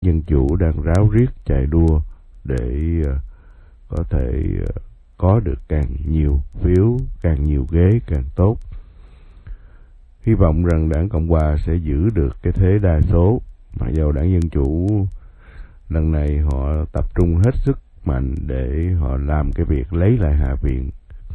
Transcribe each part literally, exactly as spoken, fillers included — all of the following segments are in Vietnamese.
Dân chủ đang ráo riết chạy đua để có thể có được càng nhiều phiếu, càng nhiều ghế càng tốt. Hy vọng rằng Đảng Cộng Hòa sẽ giữ được cái thế đa số, mặc dù Đảng Dân Chủ lần này họ tập trung hết sức mạnh để họ làm cái việc lấy lại Hạ viện.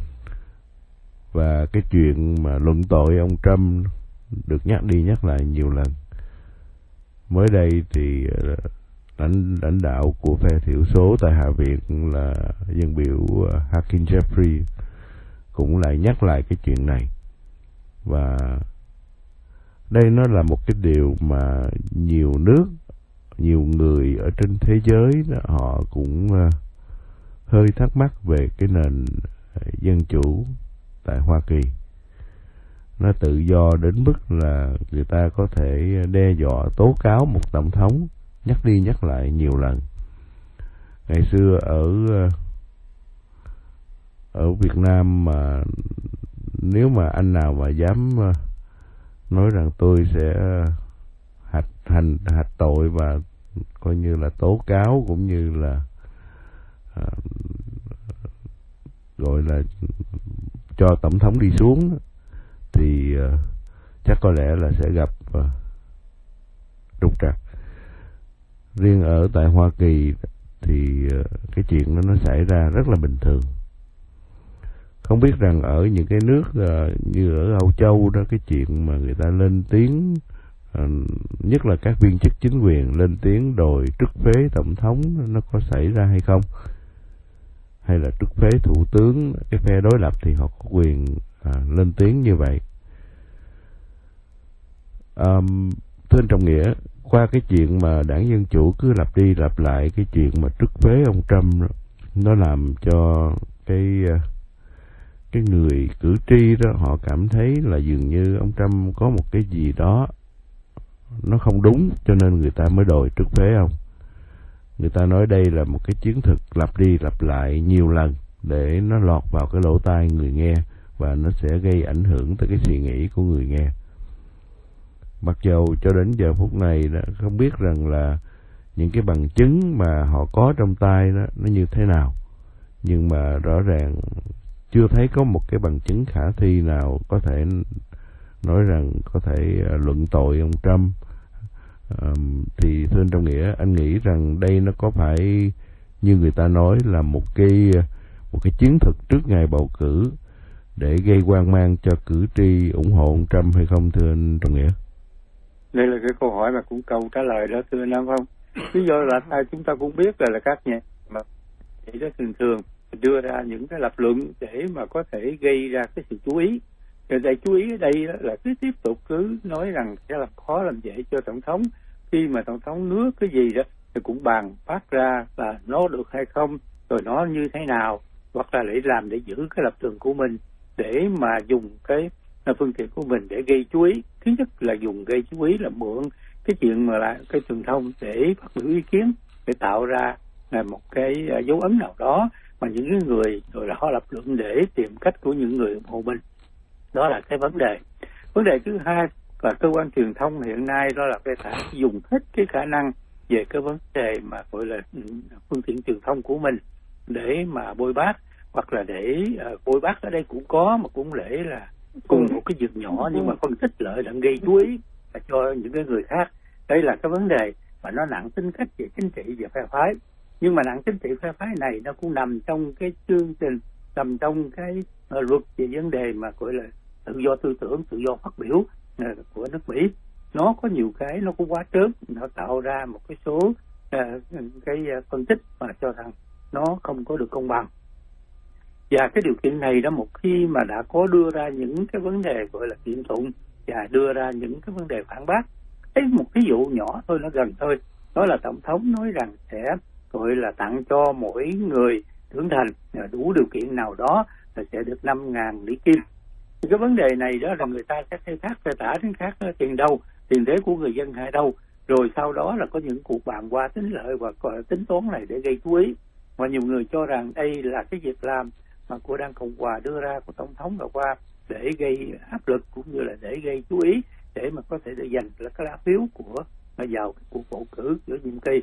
Và cái chuyện mà luận tội ông Trump được nhắc đi nhắc lại nhiều lần. Mới đây thì lãnh, lãnh đạo của phe thiểu số tại Hạ viện là dân biểu Hakeem Jeffries cũng lại nhắc lại cái chuyện này. Và đây nó là một cái điều mà nhiều nước, nhiều người ở trên thế giới họ cũng hơi thắc mắc về cái nền dân chủ tại Hoa Kỳ. Nó tự do đến mức là người ta có thể đe dọa tố cáo một tổng thống, nhắc đi nhắc lại nhiều lần. Ngày xưa ở ở Việt Nam mà nếu mà anh nào mà dám nói rằng tôi sẽ hạch hành hạch tội và coi như là tố cáo cũng như là à, gọi là cho tổng thống đi xuống thì uh, chắc có lẽ là sẽ gặp uh, trục trặc. Riêng ở tại Hoa Kỳ thì uh, cái chuyện đó nó xảy ra rất là bình thường. Không biết rằng ở những cái nước uh, như ở Âu Châu đó, cái chuyện mà người ta lên tiếng uh, nhất là các viên chức chính quyền lên tiếng đòi truất phế tổng thống, nó có xảy ra hay không? Hay là truất phế thủ tướng, cái phe đối lập thì họ có quyền à, lên tiếng như vậy. Um, thưa anh Trọng Nghĩa, qua cái chuyện mà Đảng Dân Chủ cứ lặp đi lặp lại cái chuyện mà truất phế ông Trump đó, nó làm cho cái cái người cử tri đó họ cảm thấy là dường như ông Trump có một cái gì đó nó không đúng, cho nên người ta mới đòi truất phế ông. Người ta nói đây là một cái chiến thuật lặp đi lặp lại nhiều lần để nó lọt vào cái lỗ tai người nghe và nó sẽ gây ảnh hưởng tới cái suy nghĩ của người nghe. Mặc dầu cho đến giờ phút này không biết rằng là những cái bằng chứng mà họ có trong tay đó nó như thế nào, nhưng mà rõ ràng chưa thấy có một cái bằng chứng khả thi nào có thể nói rằng có thể luận tội ông Trump. Um, thì thưa anh Trọng Nghĩa, anh nghĩ rằng đây nó có phải như người ta nói là một cái một cái chiến thuật trước ngày bầu cử để gây hoang mang cho cử tri ủng hộ ông Trump hay không, thưa anh Trọng Nghĩa? Đây là cái câu hỏi mà cũng câu trả lời đó, thưa anh Nam Phong. Lý do là ai chúng ta cũng biết là, là các nhà mà chỉ đó thường thường đưa ra những cái lập luận để mà có thể gây ra cái sự chú ý. Rồi đây chú ý ở đây là cứ tiếp tục cứ nói rằng sẽ làm khó làm dễ cho tổng thống. Khi mà tổng thống nước cái gì đó thì cũng bàn phát ra là nó được hay không, rồi nó như thế nào, hoặc là để làm để giữ cái lập trường của mình, để mà dùng cái phương tiện của mình để gây chú ý. Thứ nhất là dùng gây chú ý là mượn cái chuyện mà là cái truyền thông để phát biểu ý kiến, để tạo ra là một cái dấu ấn nào đó mà những cái người rồi là họ lập luận để tìm cách của những người ủng hộ mình. Đó là cái vấn đề. Vấn đề thứ hai là cơ quan truyền thông hiện nay đó là phải dùng hết cái khả năng về cái vấn đề mà gọi là phương tiện truyền thông của mình để mà bôi bác, hoặc là để uh, bôi bác ở đây cũng có, mà cũng để là cùng một cái việc nhỏ nhưng mà phân tích lợi đặng gây chú ý là cho những cái người khác. Đây là cái vấn đề mà nó nặng tính cách về chính trị và phe phái. Nhưng mà nặng chính trị phe phái này nó cũng nằm trong cái chương trình, nằm trong cái uh, luật về vấn đề mà gọi là tự do tư tưởng, tự do phát biểu uh, của nước Mỹ. Nó có nhiều cái nó cũng quá trớn, nó tạo ra một cái số uh, cái uh, phân tích mà cho rằng nó không có được công bằng. Và cái điều kiện này đó, một khi mà đã có đưa ra những cái vấn đề gọi là kiện tụng và đưa ra những cái vấn đề phản bác, thấy một ví dụ nhỏ thôi, nó gần thôi, đó là tổng thống nói rằng sẽ gọi là tặng cho mỗi người trưởng thành đủ điều kiện nào đó là sẽ được năm ngàn Mỹ Kim. Thì cái vấn đề này đó là người ta sẽ khai thác, khai tả đến khác tiền đâu, tiền thế của người dân hay đâu, rồi sau đó là có những cuộc bàn qua tính lợi và tính toán này để gây chú ý. Và nhiều người cho rằng đây là cái việc làm mà của Đảng Cộng Hòa đưa ra, của tổng thống vừa qua, để gây áp lực cũng như là để gây chú ý, để mà có thể để giành là cái lá phiếu của vào cuộc bầu cử giữa nhiệm kỳ.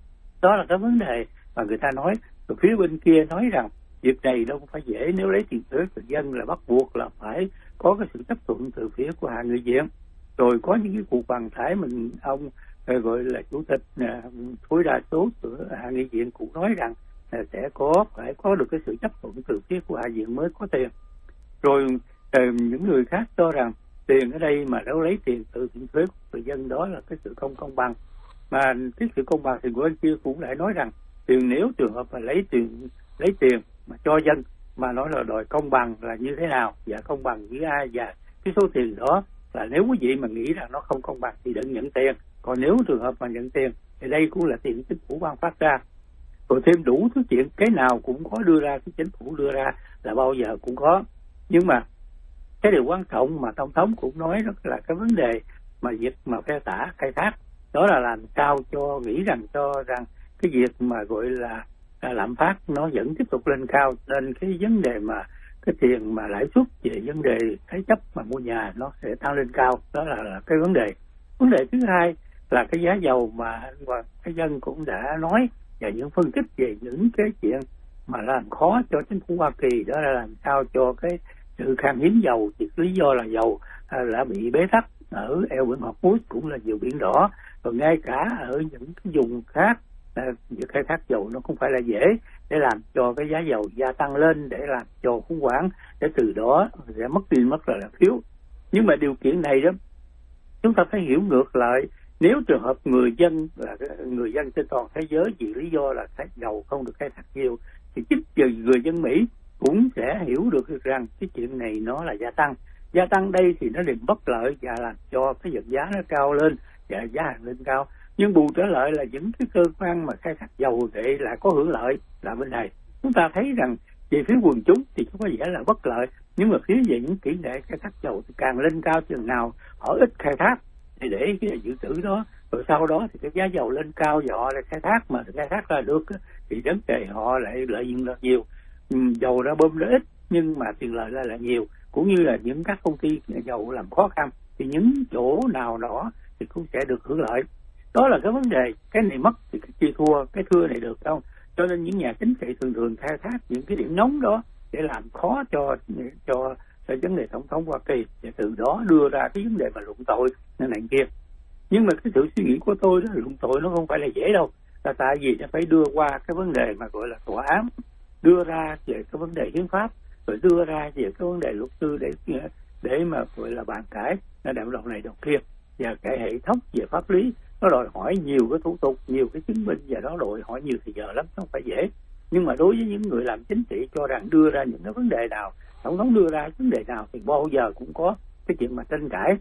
Đó là cái vấn đề mà người ta nói. Rồi phía bên kia nói rằng việc này đâu phải dễ, nếu lấy tiền thuế của dân là bắt buộc là phải có cái sự chấp thuận từ phía của Hạ nghị viện. Rồi có những cái cuộc bàn thải mình ông gọi là chủ tịch khối đa số của Hạ nghị viện cũng nói rằng là sẽ có phải có được cái sự chấp thuận từ phía của Hạ viện mới có tiền. Rồi những người khác cho rằng tiền ở đây mà đâu lấy tiền từ tiền thuế của người dân, đó là cái sự không công bằng. Mà cái sự công bằng thì bên kia cũng lại nói rằng tiền, nếu trường hợp mà lấy tiền lấy tiền mà cho dân mà nói là đòi công bằng là như thế nào và công bằng với ai, và cái số tiền đó là nếu quý vị mà nghĩ rằng nó không công bằng thì đừng nhận tiền. Còn nếu trường hợp mà nhận tiền thì đây cũng là tiền chính phủ ban phát ra. Rồi thêm đủ thứ chuyện, cái nào cũng có đưa ra, cái chính phủ đưa ra là bao giờ cũng có. Nhưng mà cái điều quan trọng mà Tổng thống cũng nói đó là cái vấn đề mà việc mà phe tả khai thác, đó là làm sao cho nghĩ rằng cho rằng cái việc mà gọi là, là lạm phát nó vẫn tiếp tục lên cao, nên cái vấn đề mà cái tiền mà lãi suất về vấn đề thế chấp mà mua nhà nó sẽ tăng lên cao. Đó là, là cái vấn đề. Vấn đề thứ hai là cái giá dầu mà cái dân cũng đã nói, và những phân tích về những cái chuyện mà làm khó cho chính phủ Hoa Kỳ, đó là làm sao cho cái sự khan hiếm dầu, thì lý do là dầu à, đã bị bế tắc ở eo biển Hormuz cũng là nhiều biển đỏ, rồi ngay cả ở những cái vùng khác à, việc khai thác dầu nó không phải là dễ, để làm cho cái giá dầu gia tăng lên, để làm cho khủng hoảng, để từ đó sẽ mất đi mất là, là thiếu. Nhưng mà điều kiện này đó chúng ta phải hiểu ngược lại, nếu trường hợp người dân là người dân trên toàn thế giới vì lý do là dầu không được khai thác nhiều, thì chính người dân Mỹ cũng sẽ hiểu được rằng cái chuyện này nó là gia tăng. Gia tăng đây thì nó liền bất lợi và làm cho cái vật giá nó cao lên và giá hàng lên cao. Nhưng bù trở lại là những cái cơ quan mà khai thác dầu để lại có hưởng lợi là bên này. Chúng ta thấy rằng về phía quần chúng thì có vẻ là bất lợi, nhưng mà phía về những kỹ nghệ khai thác dầu thì càng lên cao chừng nào họ ít khai thác thì để cái dự trữ đó, rồi sau đó thì cái giá dầu lên cao và họ lại khai thác, mà khai thác ra được thì vấn đề họ lại lợi nhuận là nhiều. Dầu ra bơm ra ít nhưng mà tiền lợi ra là nhiều, cũng như là những các công ty dầu làm khó khăn thì những chỗ nào đó thì cũng sẽ được hưởng lợi. Đó là cái vấn đề. Cái này mất thì cái kia thua, cái thưa này được không? Cho nên những nhà chính trị thường thường khai thác những cái điểm nóng đó để làm khó cho cho cho vấn đề tổng thống Hoa Kỳ, và từ đó đưa ra cái vấn đề mà luận tội này, này kia. Nhưng mà cái sự suy nghĩ của tôi đó, luận tội nó không phải là dễ đâu, là tại vì nó phải đưa qua cái vấn đề mà gọi là tòa án, đưa ra về cái vấn đề hiến pháp, rồi đưa ra về cái vấn đề luật sư để để mà gọi là bàn cãi đạo đầu này đầu kia. Và cái hệ thống về pháp lý nó đòi hỏi nhiều cái thủ tục, nhiều cái chứng minh, và nó đòi hỏi nhiều thời giờ lắm, không phải dễ. Nhưng mà đối với những người làm chính trị cho rằng đưa ra những cái vấn đề nào, tổng thống đưa ra vấn đề nào thì bao giờ cũng có cái chuyện mà tranh cãi.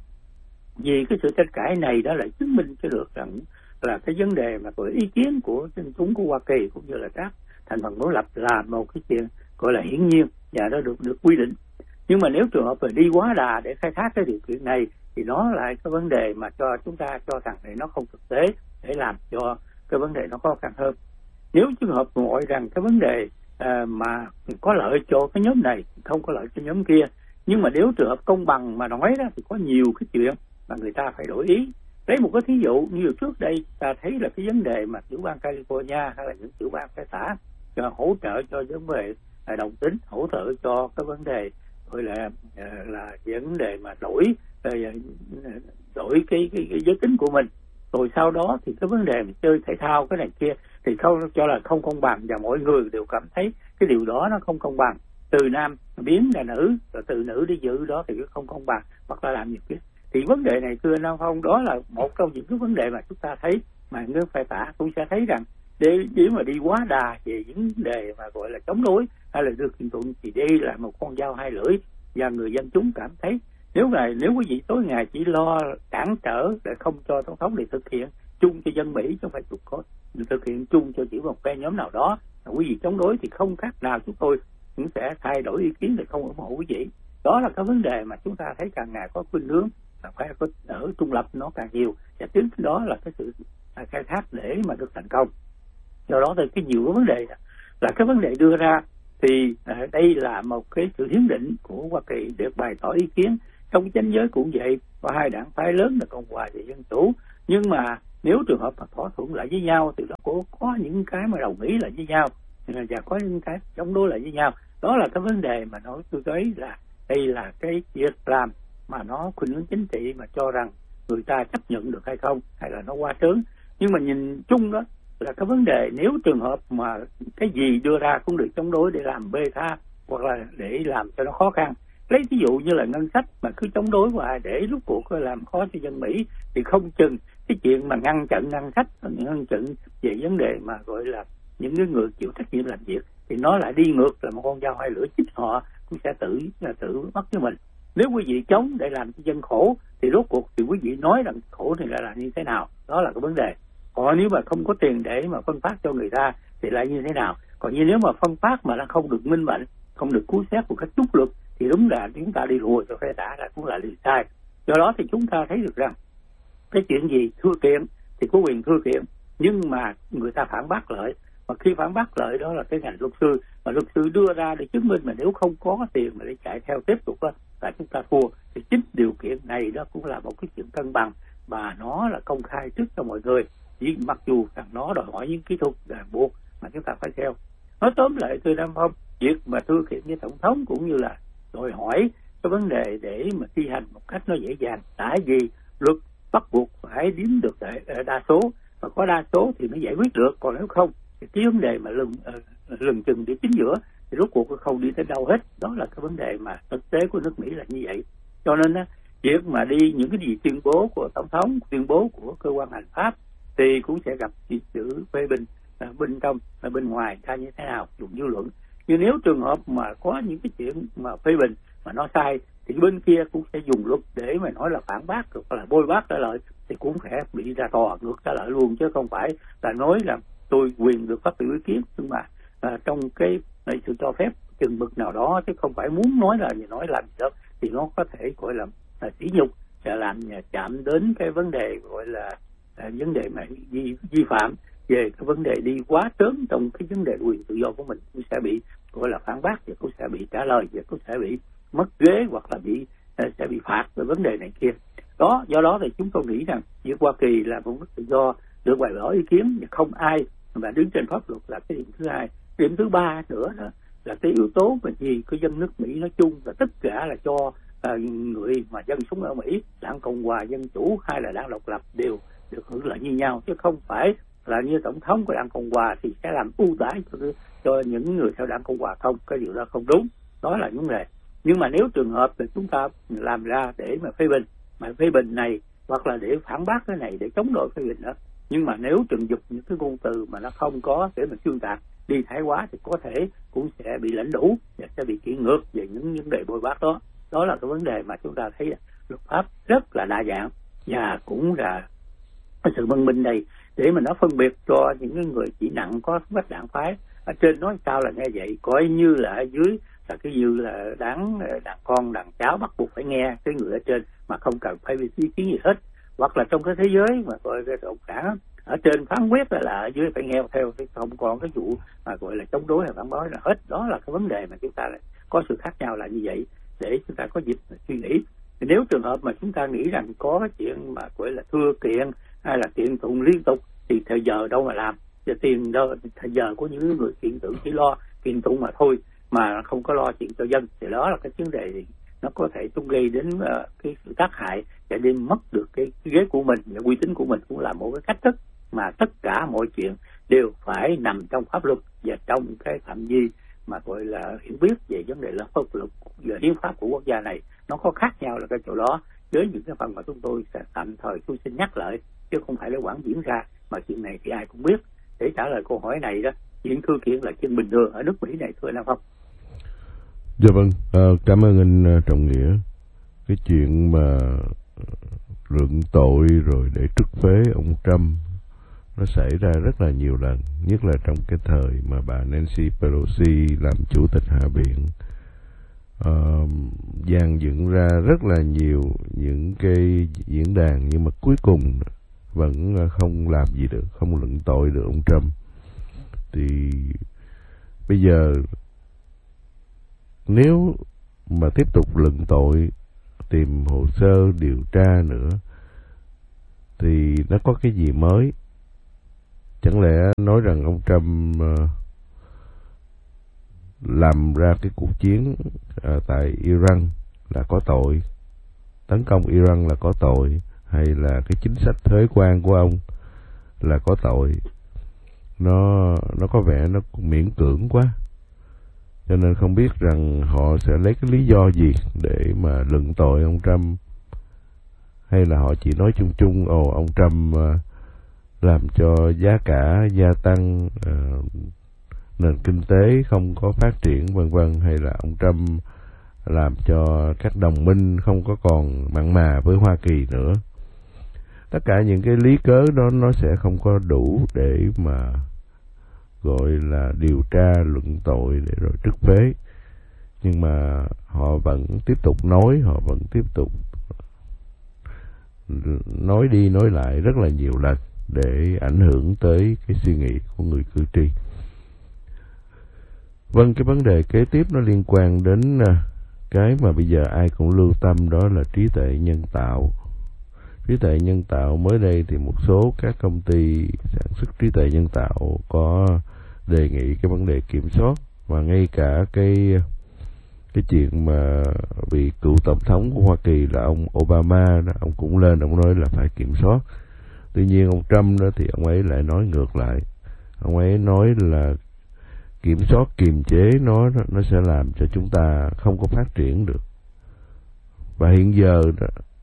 Vì cái sự tranh cãi này đó lại chứng minh cho được rằng là cái vấn đề mà gọi ý kiến của dân chúng của Hoa Kỳ cũng như là các thành phần đối lập là một cái chuyện gọi là hiển nhiên và nó được được quy định. Nhưng mà nếu trường hợp phải đi quá đà để khai thác cái điều kiện này thì nó lại cái vấn đề mà cho chúng ta cho rằng này nó không thực tế, để làm cho cái vấn đề nó khó khăn hơn. Nếu trường hợp gọi rằng cái vấn đề à, mà có lợi cho cái nhóm này, không có lợi cho nhóm kia, nhưng mà nếu trường hợp công bằng mà nói đó thì có nhiều cái chuyện mà người ta phải đổi ý. Lấy một cái thí dụ như trước đây ta thấy là cái vấn đề mà tiểu bang California hay là những tiểu bang phải xã cho hỗ trợ cho vấn đề đồng tính, hỗ trợ cho cái vấn đề gọi là là vấn đề mà đổi đổi cái, cái, cái giới tính của mình. Rồi sau đó thì cái vấn đề mà chơi thể thao cái này kia thì không cho là không công bằng, và mọi người đều cảm thấy cái điều đó nó không công bằng. Từ nam biến là nữ, rồi từ nữ đi giữ đó thì không công bằng, hoặc là làm nhiều cái. Thì vấn đề này thưa Nam Phong, đó là một trong những cái vấn đề mà chúng ta thấy mà người phải tả cũng sẽ thấy rằng để nếu mà đi quá đà về những vấn đề mà gọi là chống đối hay là được kiện tụng thì đây là một con dao hai lưỡi, và người dân chúng cảm thấy nếu ngày nếu quý vị tối ngày chỉ lo cản trở để không cho tổng thống để thực hiện chung cho dân Mỹ, chứ không phải có thực hiện chung cho chỉ một phe nhóm nào đó, quý vị chống đối thì không khác nào chúng tôi cũng sẽ thay đổi ý kiến để không ủng hộ quý vị. Đó là cái vấn đề mà chúng ta thấy càng ngày có khuynh hướng là phải có ở trung lập nó càng nhiều, và chính đó là cái sự khai thác để mà được thành công. Do đó thì cái nhiều cái vấn đề là cái vấn đề đưa ra thì à, đây là một cái sự hiến định của Hoa Kỳ được bày tỏ ý kiến. Trong cái chính giới cũng vậy, có hai đảng phái lớn là Cộng hòa và Dân chủ, nhưng mà nếu trường hợp mà thỏa thuận lại với nhau thì nó cũng có những cái mà đồng ý lại với nhau và có những cái chống đối lại với nhau. Đó là cái vấn đề mà nói tôi thấy là đây là cái việc làm mà nó khuynh hướng chính trị mà cho rằng người ta chấp nhận được hay không, hay là nó qua trớn. Nhưng mà nhìn chung đó là cái vấn đề nếu trường hợp mà cái gì đưa ra cũng được chống đối để làm bê tha hoặc là để làm cho nó khó khăn. Lấy ví dụ như là ngân sách mà cứ chống đối hoài để rút cuộc làm khó cho dân Mỹ thì không chừng cái chuyện mà ngăn chặn ngân sách, ngăn chặn về vấn đề mà gọi là những cái người chịu trách nhiệm làm việc thì nó lại đi ngược là một con dao hai lưỡi, chính họ cũng sẽ tự là tự mất cho mình. Nếu quý vị chống để làm cho dân khổ thì rốt cuộc thì quý vị nói rằng khổ thì lại là như thế nào, đó là cái vấn đề. Còn nếu mà không có tiền để mà phân phát cho người ta thì lại như thế nào. Còn như nếu mà phân phát mà nó không được minh bạch, không được cứu xét một cách trúc luật thì đúng là chúng ta đi lùi rồi phải trả ra cũng là điều sai. Do đó thì chúng ta thấy được rằng cái chuyện gì thưa kiện thì có quyền thưa kiện, nhưng mà người ta phản bác lợi, mà khi phản bác lợi đó là cái ngành luật sư, mà luật sư đưa ra để chứng minh mà nếu không có tiền mà để chạy theo tiếp tục đó là chúng ta thua. Thì chính điều kiện này đó cũng là một cái chuyện cân bằng và nó là công khai trước cho mọi người, chỉ mặc dù rằng nó đòi hỏi những kỹ thuật ràng buộc mà chúng ta phải theo. Nói tóm lại thưa Nam Phong, việc mà thưa kiện với tổng thống cũng như là đòi hỏi cái vấn đề để mà thi hành một cách nó dễ dàng, tại vì luật bắt buộc phải đếm được đa số, và có đa số thì mới giải quyết được, còn nếu không thì cái vấn đề mà lừng uh, lừng chừng đi chính giữa thì rốt cuộc không đi tới đâu hết. Đó là cái vấn đề mà thực tế của nước Mỹ là như vậy. Cho nên á, việc mà đi những cái gì tuyên bố của tổng thống, tuyên bố của cơ quan hành pháp thì cũng sẽ gặp sự phê bình uh, bên trong và bên ngoài ra như thế nào, dùng dư luận. Nhưng nếu trường hợp mà có những cái chuyện mà phê bình mà nó sai thì bên kia cũng sẽ dùng luật để mà nói là phản bác hoặc là bôi bác trả lời, thì cũng sẽ bị ra tòa ngược trả lời luôn, chứ không phải là nói là tôi quyền được phát biểu ý kiến, nhưng mà à, trong cái sự cho phép chừng mực nào đó, chứ không phải muốn nói là nói làm gì đó thì nó có thể gọi là, là sỉ nhục, sẽ làm chạm đến cái vấn đề gọi là à, vấn đề mà vi, vi phạm về cái vấn đề đi quá trớn trong cái vấn đề quyền tự do của mình, cũng sẽ bị gọi là phản bác và cũng sẽ bị trả lời và cũng sẽ bị mất ghế hoặc là bị sẽ bị phạt về vấn đề này kia. Đó, do đó thì chúng tôi nghĩ rằng việc Hoa Kỳ là một nước tự do được bày tỏ ý kiến và không ai mà đứng trên pháp luật là cái điểm thứ hai. Điểm thứ ba nữa đó là cái yếu tố mà gì cái dân nước Mỹ nói chung là tất cả là cho uh, người mà dân sống ở Mỹ, đảng Cộng hòa Dân chủ hay là đảng độc lập đều được hưởng lợi như nhau, chứ không phải là như tổng thống của đảng Cộng hòa thì sẽ làm ưu đãi cho, cho những người theo đảng Cộng hòa không. Cái điều đó không đúng, đó là vấn đề. Nhưng mà nếu trường hợp thì chúng ta làm ra để mà phê bình, mà phê bình này hoặc là để phản bác cái này để chống đối phê bình đó, nhưng mà nếu trường dục những cái ngôn từ mà nó không có để mà xuyên tạc đi thái quá thì có thể cũng sẽ bị lãnh đủ và sẽ bị kỷ ngược về những vấn đề bôi bác đó. Đó là cái vấn đề mà chúng ta thấy luật pháp rất là đa dạng và cũng là cái sự văn minh này để mà nó phân biệt cho những người chỉ nặng có vách đảng phái. Ở trên nói sao là nghe vậy, coi như là ở dưới là cái như là đảng đàn con đàn cháu bắt buộc phải nghe cái người ở trên mà không cần phải bị ý kiến gì hết. Hoặc là trong cái thế giới mà gọi là cộng sản ở trên phán quyết là ở dưới phải nghe theo, không còn cái vụ mà gọi là chống đối hay phản đối là hết. Đó là cái vấn đề mà chúng ta có sự khác nhau là như vậy, để chúng ta có dịp suy nghĩ. Nếu trường hợp mà chúng ta nghĩ rằng có cái chuyện mà gọi là thưa kiện hay là kiện tụng liên tục thì thời giờ đâu mà làm, và tiền đâu thời giờ của những người kiện tụng chỉ lo kiện tụng mà thôi, mà không có lo chuyện cho dân, thì đó là cái vấn đề gì nó có thể tung gây đến uh, cái sự tác hại và đem mất được cái, cái ghế của mình và uy tín của mình. Cũng là một cái cách thức mà tất cả mọi chuyện đều phải nằm trong pháp luật và trong cái phạm vi mà gọi là hiểu biết về vấn đề là pháp luật và hiến pháp của quốc gia này. Nó có khác nhau là cái chỗ đó, với những cái phần mà chúng tôi sẽ tạm thời tôi xin nhắc lại, chứ không phải là quảng diễn ra, mà chuyện này thì ai cũng biết. Để trả lời câu hỏi này đó, chuyện thư kiện là chuyện bình thường ở nước Mỹ này thôi, Nam Phong. Dạ vâng, à, cảm ơn anh Trọng Nghĩa. Cái chuyện mà luận tội rồi để trút phế ông Trump nó xảy ra rất là nhiều lần, nhất là trong cái thời mà bà Nancy Pelosi làm chủ tịch Hạ viện, à, dàn dựng ra rất là nhiều những cái diễn đàn, nhưng mà cuối cùng vẫn không làm gì được, không luận tội được ông Trump. Thì bây giờ nếu mà tiếp tục luận tội, tìm hồ sơ điều tra nữa thì nó có cái gì mới? Chẳng lẽ nói rằng ông Trump uh, làm ra cái cuộc chiến uh, tại Iran là có tội, tấn công Iran là có tội, hay là cái chính sách thuế quan của ông là có tội? Nó nó có vẻ nó miễn cưỡng quá, cho nên không biết rằng họ sẽ lấy cái lý do gì để mà luận tội ông Trump, hay là họ chỉ nói chung chung ồ ông Trump uh, làm cho giá cả gia tăng, uh, nền kinh tế không có phát triển vân vân, hay là ông Trump làm cho các đồng minh không có còn mặn mà với Hoa Kỳ nữa. Tất cả những cái lý cớ đó nó sẽ không có đủ để mà gọi là điều tra luận tội để rồi trức phế, nhưng mà họ vẫn tiếp tục nói, họ vẫn tiếp tục nói đi nói lại rất là nhiều lần để ảnh hưởng tới cái suy nghĩ của người cử tri. Vâng, cái vấn đề kế tiếp nó liên quan đến cái mà bây giờ ai cũng lưu tâm, đó là trí tuệ nhân tạo. Trí tuệ nhân tạo mới đây thì một số các công ty sản xuất trí tuệ nhân tạo có đề nghị cái vấn đề kiểm soát, và ngay cả cái cái chuyện mà vị cựu tổng thống của Hoa Kỳ là ông Obama đó, ông cũng lên ông nói là phải kiểm soát. Tuy nhiên ông Trump đó thì ông ấy lại nói ngược lại. Ông ấy nói là kiểm soát kiềm chế nó nó sẽ làm cho chúng ta không có phát triển được. Và hiện giờ đó,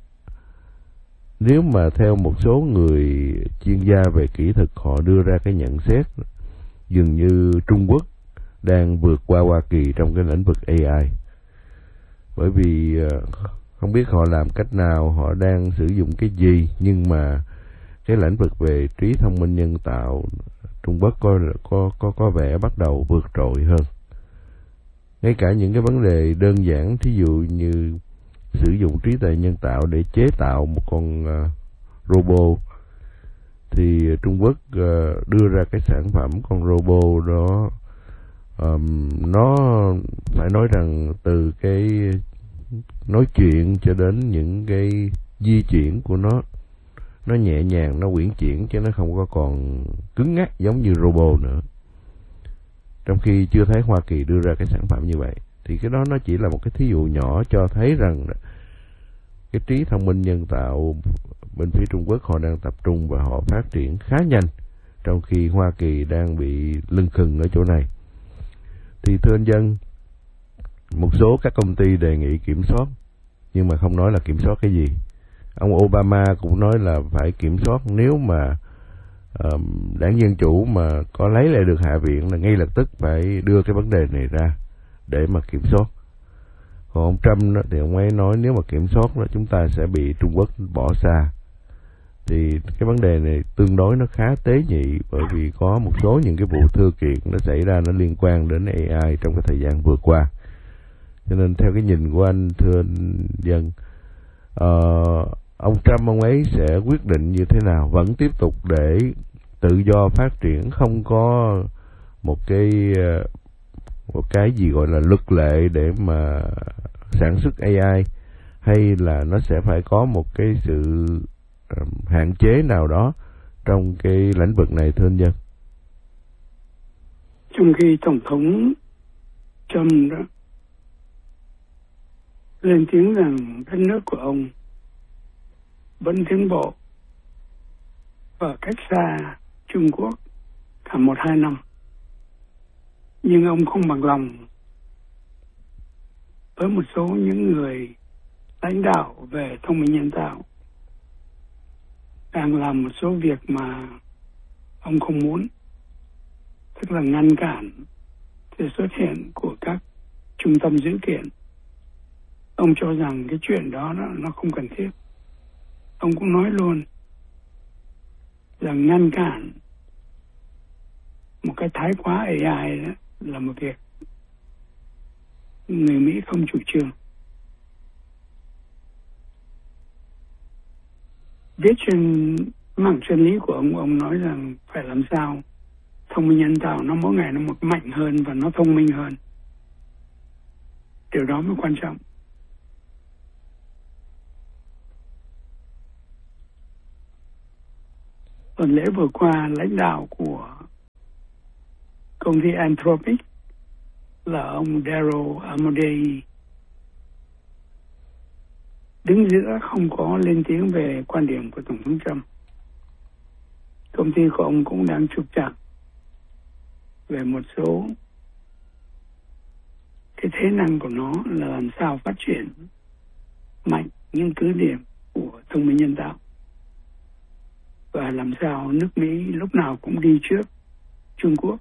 nếu mà theo một số người chuyên gia về kỹ thuật họ đưa ra cái nhận xét, dường như Trung Quốc đang vượt qua Hoa Kỳ trong cái lĩnh vực a i. Bởi vì không biết họ làm cách nào, họ đang sử dụng cái gì, nhưng mà cái lĩnh vực về trí thông minh nhân tạo Trung Quốc có có có có vẻ bắt đầu vượt trội hơn. Ngay cả những cái vấn đề đơn giản, thí dụ như sử dụng trí tuệ nhân tạo để chế tạo một con uh, robot, thì Trung Quốc uh, đưa ra cái sản phẩm con robot đó, um, nó phải nói rằng từ cái nói chuyện cho đến những cái di chuyển của nó, nó nhẹ nhàng, nó uyển chuyển, chứ nó không có còn cứng ngắc giống như robot nữa. Trong khi chưa thấy Hoa Kỳ đưa ra cái sản phẩm như vậy, thì cái đó nó chỉ là một cái thí dụ nhỏ cho thấy rằng cái trí thông minh nhân tạo bên phía Trung Quốc họ đang tập trung và họ phát triển khá nhanh, trong khi Hoa Kỳ đang bị lưng khừng ở chỗ này. Thì thưa anh Dân, một số các công ty đề nghị kiểm soát, nhưng mà không nói là kiểm soát cái gì. Ông Obama cũng nói là phải kiểm soát, nếu mà uh, đảng Dân Chủ mà có lấy lại được Hạ viện là ngay lập tức phải đưa cái vấn đề này ra để mà kiểm soát. Còn ông Trump đó, thì ông ấy nói nếu mà kiểm soát đó, chúng ta sẽ bị Trung Quốc bỏ xa. Thì cái vấn đề này tương đối nó khá tế nhị, bởi vì có một số những cái vụ thư kiện nó xảy ra, nó liên quan đến a i trong cái thời gian vừa qua. Cho nên theo cái nhìn của anh, thưa anh Dân, uh, ông Trump ông ấy sẽ quyết định như thế nào? Vẫn tiếp tục để tự do phát triển, không có một cái một cái gì gọi là luật lệ để mà sản xuất a i, hay là nó sẽ phải có một cái sự uh, hạn chế nào đó trong cái lĩnh vực này, thưa anh Dân? Trong khi Tổng thống Trump đó lên tiếng rằng đất nước của ông vẫn tiến bộ và cách xa Trung Quốc cả một hai năm, nhưng ông không bằng lòng với một số những người lãnh đạo về thông minh nhân tạo đang làm một số việc mà ông không muốn, tức là ngăn cản sự xuất hiện của các trung tâm dữ kiện. Ông cho rằng cái chuyện đó nó, nó không cần thiết. Ông cũng nói luôn rằng ngăn cản một cái thái quá a i đó là một việc người Mỹ không chủ trương. Viết trên mảng chân lý của ông, ông nói rằng phải làm sao thông minh nhân tạo nó mỗi ngày nó một mạnh hơn và nó thông minh hơn. Điều đó mới quan trọng. tuần lễ vừa qua, lãnh đạo của công ty Anthropic là ông Daryl Amodei đứng giữa, không có lên tiếng về quan điểm của Tổng thống Trump. Công ty của ông cũng đang trục trặc về một số cái thế năng của nó, là làm sao phát triển mạnh những cứ điểm của thông minh nhân tạo và làm sao nước Mỹ lúc nào cũng đi trước Trung Quốc.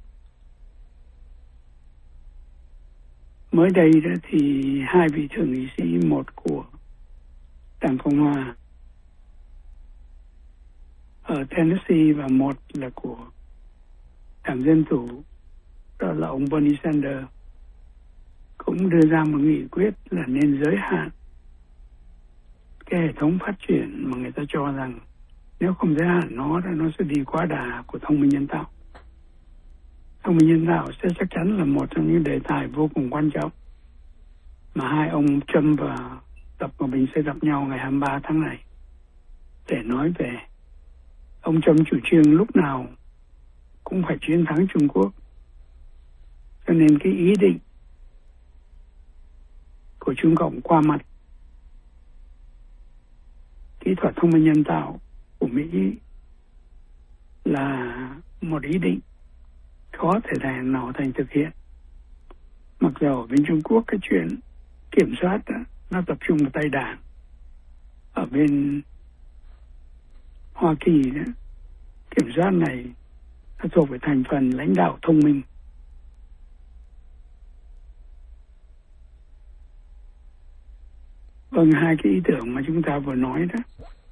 Mới đây đó thì hai vị thượng nghị sĩ, một của Đảng Cộng Hòa ở Tennessee và một là của Đảng Dân Chủ, đó là ông Bernie Sanders, cũng đưa ra một nghị quyết là nên giới hạn cái hệ thống phát triển mà người ta cho rằng nếu không giới hạn nó, nó sẽ đi quá đà của thông minh nhân tạo. Thông minh nhân tạo sẽ chắc chắn là một trong những đề tài vô cùng quan trọng mà hai ông Trump và Tập Cận Bình sẽ gặp nhau ngày hai mươi ba tháng này để nói về. Ông Trump chủ trương lúc nào cũng phải chiến thắng Trung Quốc, cho nên cái ý định của Trung Cộng qua mặt kỹ thuật thông minh nhân tạo của Mỹ là một ý định khó thể thành nào thành thực hiện. Mặc dù ở bên Trung Quốc cái chuyện kiểm soát đó, nó tập trung vào tay đảng. Ở bên Hoa Kỳ đó, kiểm soát này nó thuộc về thành phần lãnh đạo thông minh. Vâng, hai cái ý tưởng mà chúng ta vừa nói đó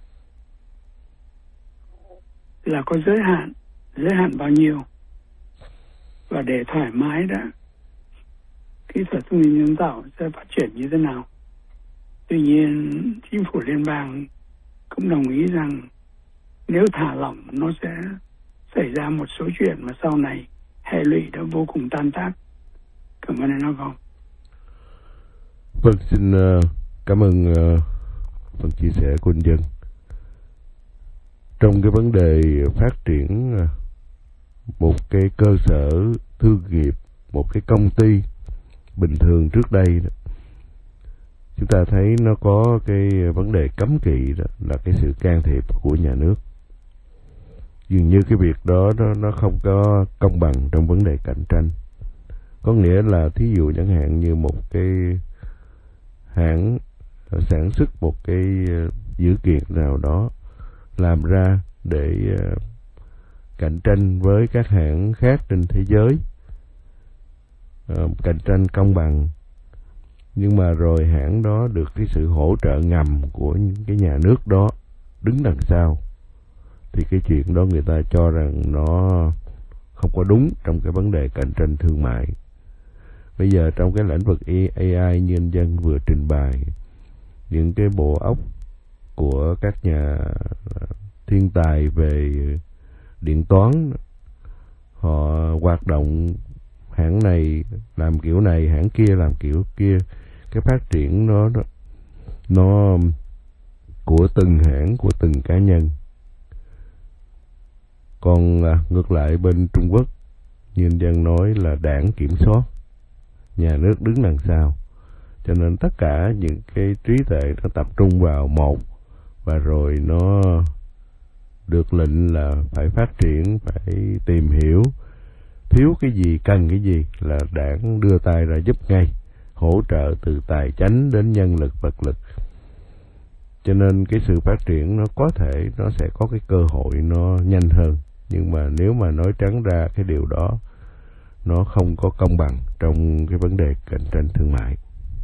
là có giới hạn, giới hạn bao nhiêu, và để thoải mái đó, kỹ thuật thông minh nhân tạo sẽ phát triển như thế nào. Tuy nhiên, chính phủ liên bang cũng đồng ý rằng nếu thả lỏng nó sẽ xảy ra một số chuyện mà sau này hệ lụy đã vô cùng tan tác. Cảm ơn anh nói không? Vâng, xin uh, cảm ơn uh, phần chia sẻ của anh Dân. Trong cái vấn đề phát triển uh, một cái cơ sở thương nghiệp, một cái công ty bình thường trước đây đó, chúng ta thấy nó có cái vấn đề cấm kỵ, đó là cái sự can thiệp của nhà nước. Dường như cái việc đó, đó nó không có công bằng trong vấn đề cạnh tranh. Có nghĩa là thí dụ chẳng hạn như một cái hãng sản xuất một cái dữ kiện nào đó làm ra để cạnh tranh với các hãng khác trên thế giới, cạnh tranh công bằng, nhưng mà rồi hãng đó được cái sự hỗ trợ ngầm của những cái nhà nước đó đứng đằng sau, thì cái chuyện đó người ta cho rằng nó không có đúng trong cái vấn đề cạnh tranh thương mại. Bây giờ trong cái lĩnh vực a i như anh Dân vừa trình bày, những cái bộ óc của các nhà thiên tài về điện toán, họ hoạt động, hãng này làm kiểu này, hãng kia làm kiểu kia. Cái phát triển nó nó của từng hãng, của từng cá nhân. Còn à, ngược lại bên Trung Quốc, như anh Dân nói là đảng kiểm soát, nhà nước đứng đằng sau, cho nên tất cả những cái trí tuệ nó tập trung vào một, và rồi nó được lệnh là phải phát triển, phải tìm hiểu, thiếu cái gì, cần cái gì là đảng đưa tay ra giúp ngay, hỗ trợ từ tài chánh đến nhân lực, vật lực. Cho nên cái sự phát triển nó có thể nó sẽ có cái cơ hội nó nhanh hơn, nhưng mà nếu mà nói trắng ra cái điều đó nó không có công bằng trong cái vấn đề cạnh tranh thương mại.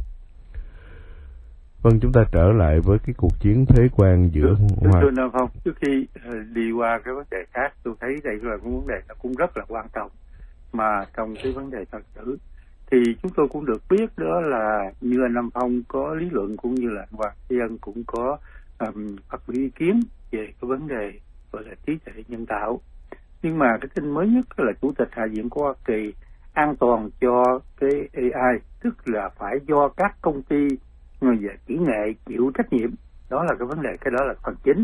Vâng, chúng ta trở lại với cái cuộc chiến thuế quan giữa Hoa. Tôi nói không, trước khi đi qua cái vấn đề khác, tôi thấy đây là một vấn đề nó cũng rất là quan trọng, mà trong cái vấn đề thật sự thì chúng tôi cũng được biết đó là như anh Nam Phong có lý luận, cũng như là anh Hoàng Dân cũng có um, phát biểu ý kiến về cái vấn đề gọi là trí tuệ nhân tạo. Nhưng mà cái tin mới nhất là Chủ tịch Hạ viện của Hoa Kỳ an toàn cho cái a i, tức là phải do các công ty người về kỹ nghệ chịu trách nhiệm. Đó là cái vấn đề, cái đó là phần chính.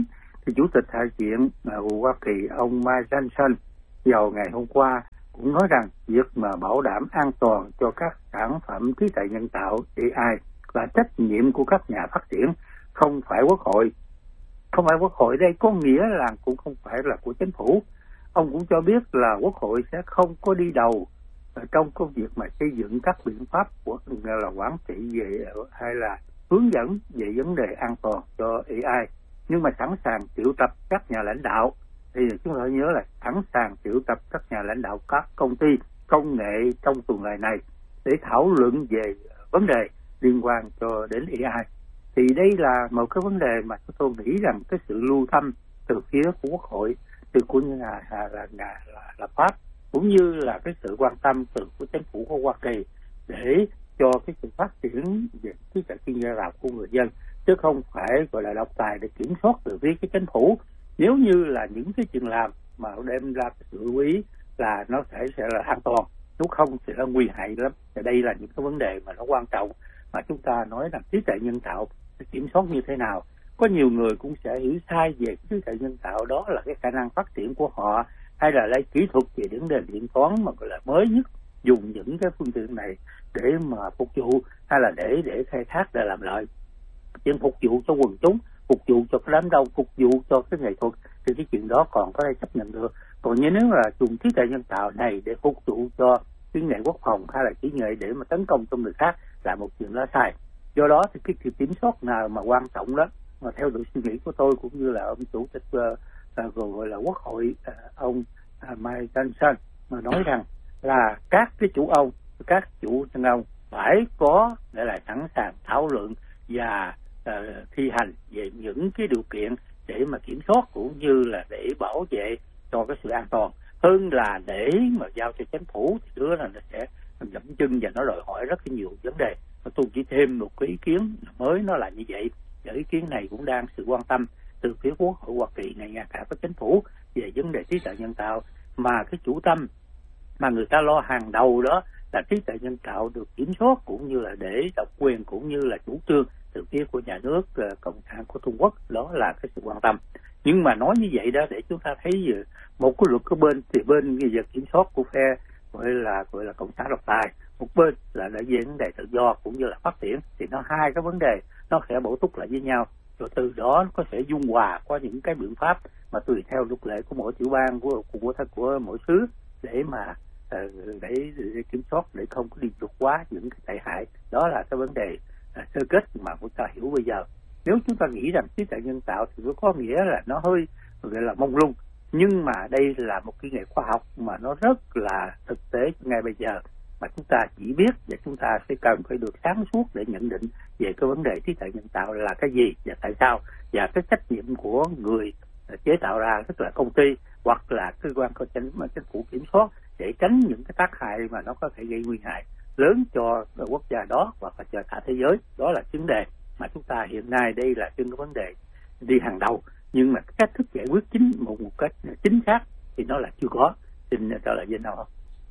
thì Chủ tịch Hạ viện của Hoa Kỳ ông Mike Johnson vào ngày hôm qua cũng nói rằng việc mà bảo đảm an toàn cho các sản phẩm trí tuệ nhân tạo A I là trách nhiệm của các nhà phát triển, không phải Quốc hội. Không phải Quốc hội đây có nghĩa là cũng không phải là của chính phủ. Ông cũng cho biết là Quốc hội sẽ không có đi đầu trong công việc mà xây dựng các biện pháp của là quản trị về hay là hướng dẫn về vấn đề an toàn cho A I, nhưng mà sẵn sàng triệu tập các nhà lãnh đạo. Thì chúng ta nhớ là sẵn sàng triệu tập các nhà lãnh đạo các công ty công nghệ trong tuần lễ này để thảo luận về vấn đề liên quan cho đến A I. Thì đây là một cái vấn đề mà tôi nghĩ rằng cái sự lưu tâm từ phía của Quốc hội, từ của nhà là, là, là, là Pháp, cũng như là cái sự quan tâm từ của chính phủ của Hoa Kỳ để cho cái sự phát triển về trí tuệ nhân tạo của người dân, chứ không phải gọi là độc tài để kiểm soát từ phía cái chính phủ. Nếu như là những cái chuyện làm mà đem ra sự lưu ý là nó sẽ sẽ là an toàn, nếu không thì nó nguy hại lắm. Thì đây là những cái vấn đề mà nó quan trọng mà chúng ta nói rằng trí tuệ nhân tạo kiểm soát như thế nào. Có nhiều người cũng sẽ hiểu sai về trí tuệ nhân tạo đó là cái khả năng phát triển của họ, hay là lấy kỹ thuật về vấn đề điện toán mà gọi là mới nhất, dùng những cái phương tiện này để mà phục vụ hay là để để khai thác để làm lợi, chuyện phục vụ cho quần chúng, phục vụ cho cái đám đông, phục vụ cho cái nghệ thuật thì cái chuyện đó còn có thể chấp nhận được. Còn như nếu là dùng trí tuệ nhân tạo này để phục vụ cho kỹ nghệ quốc phòng hay là kỹ nghệ để mà tấn công trong người khác là một chuyện đó sai. Do đó thì cái kiểm soát nào mà quan trọng đó, mà theo được suy nghĩ của tôi cũng như là ông chủ tịch uh, gọi là Quốc hội uh, ông uh, Mike Johnson mà nói rằng là các cái chủ ông, các chủ chân ông phải có để là sẵn sàng thảo luận và uh, thi hành về những cái điều kiện để mà kiểm soát cũng như là để bảo vệ cho cái sự an toàn, hơn là để mà giao cho chính phủ thì đứa là nó sẽ dẫm chân và nó đòi hỏi rất là nhiều vấn đề. Tôi chỉ thêm một cái ý kiến mới, nó là như vậy. Và ý kiến này cũng đang sự quan tâm từ phía Quốc hội Hoa Kỳ này, ngay cả với chính phủ về vấn đề trí tuệ nhân tạo, mà cái chủ tâm mà người ta lo hàng đầu đó là trí tuệ nhân tạo được kiểm soát cũng như là để độc quyền cũng như là chủ trương từ phía của nhà nước uh, Cộng sản của Trung Quốc. Đó là cái sự quan tâm. Nhưng mà nói như vậy đó để chúng ta thấy một cái luật cái bên thì bên bây giờ kiểm soát của phe gọi là gọi là cộng sản độc tài, một bên là để vấn đề tự do cũng như là phát triển, thì nó hai cái vấn đề nó sẽ bổ túc lại với nhau, rồi từ đó nó có thể dung hòa qua những cái biện pháp mà tùy theo luật lệ của mỗi tiểu bang của của của, của mỗi xứ để mà uh, để, để kiểm soát để không có đi vượt quá những cái tệ hại. Đó là cái vấn đề uh, sơ kết mà chúng ta hiểu bây giờ. Nếu chúng ta nghĩ rằng trí tuệ nhân tạo thì có nghĩa là nó hơi gọi là mông lung, nhưng mà đây là một kỹ nghệ khoa học mà nó rất là thực tế ngay bây giờ, mà chúng ta chỉ biết và chúng ta sẽ cần phải được sáng suốt để nhận định về cái vấn đề trí tuệ nhân tạo là cái gì và tại sao, và cái trách nhiệm của người chế tạo ra, tức là công ty hoặc là cơ quan có chính mà chính phủ kiểm soát, để tránh những cái tác hại mà nó có thể gây nguy hại lớn cho quốc gia đó hoặc là cho cả thế giới. Đó là vấn đề mà chúng ta hiện nay đây là những cái vấn đề đi hàng đầu, nhưng mà cách thức giải quyết chính một một cách chính xác thì nó là chưa có. Xin trả lời với nào không?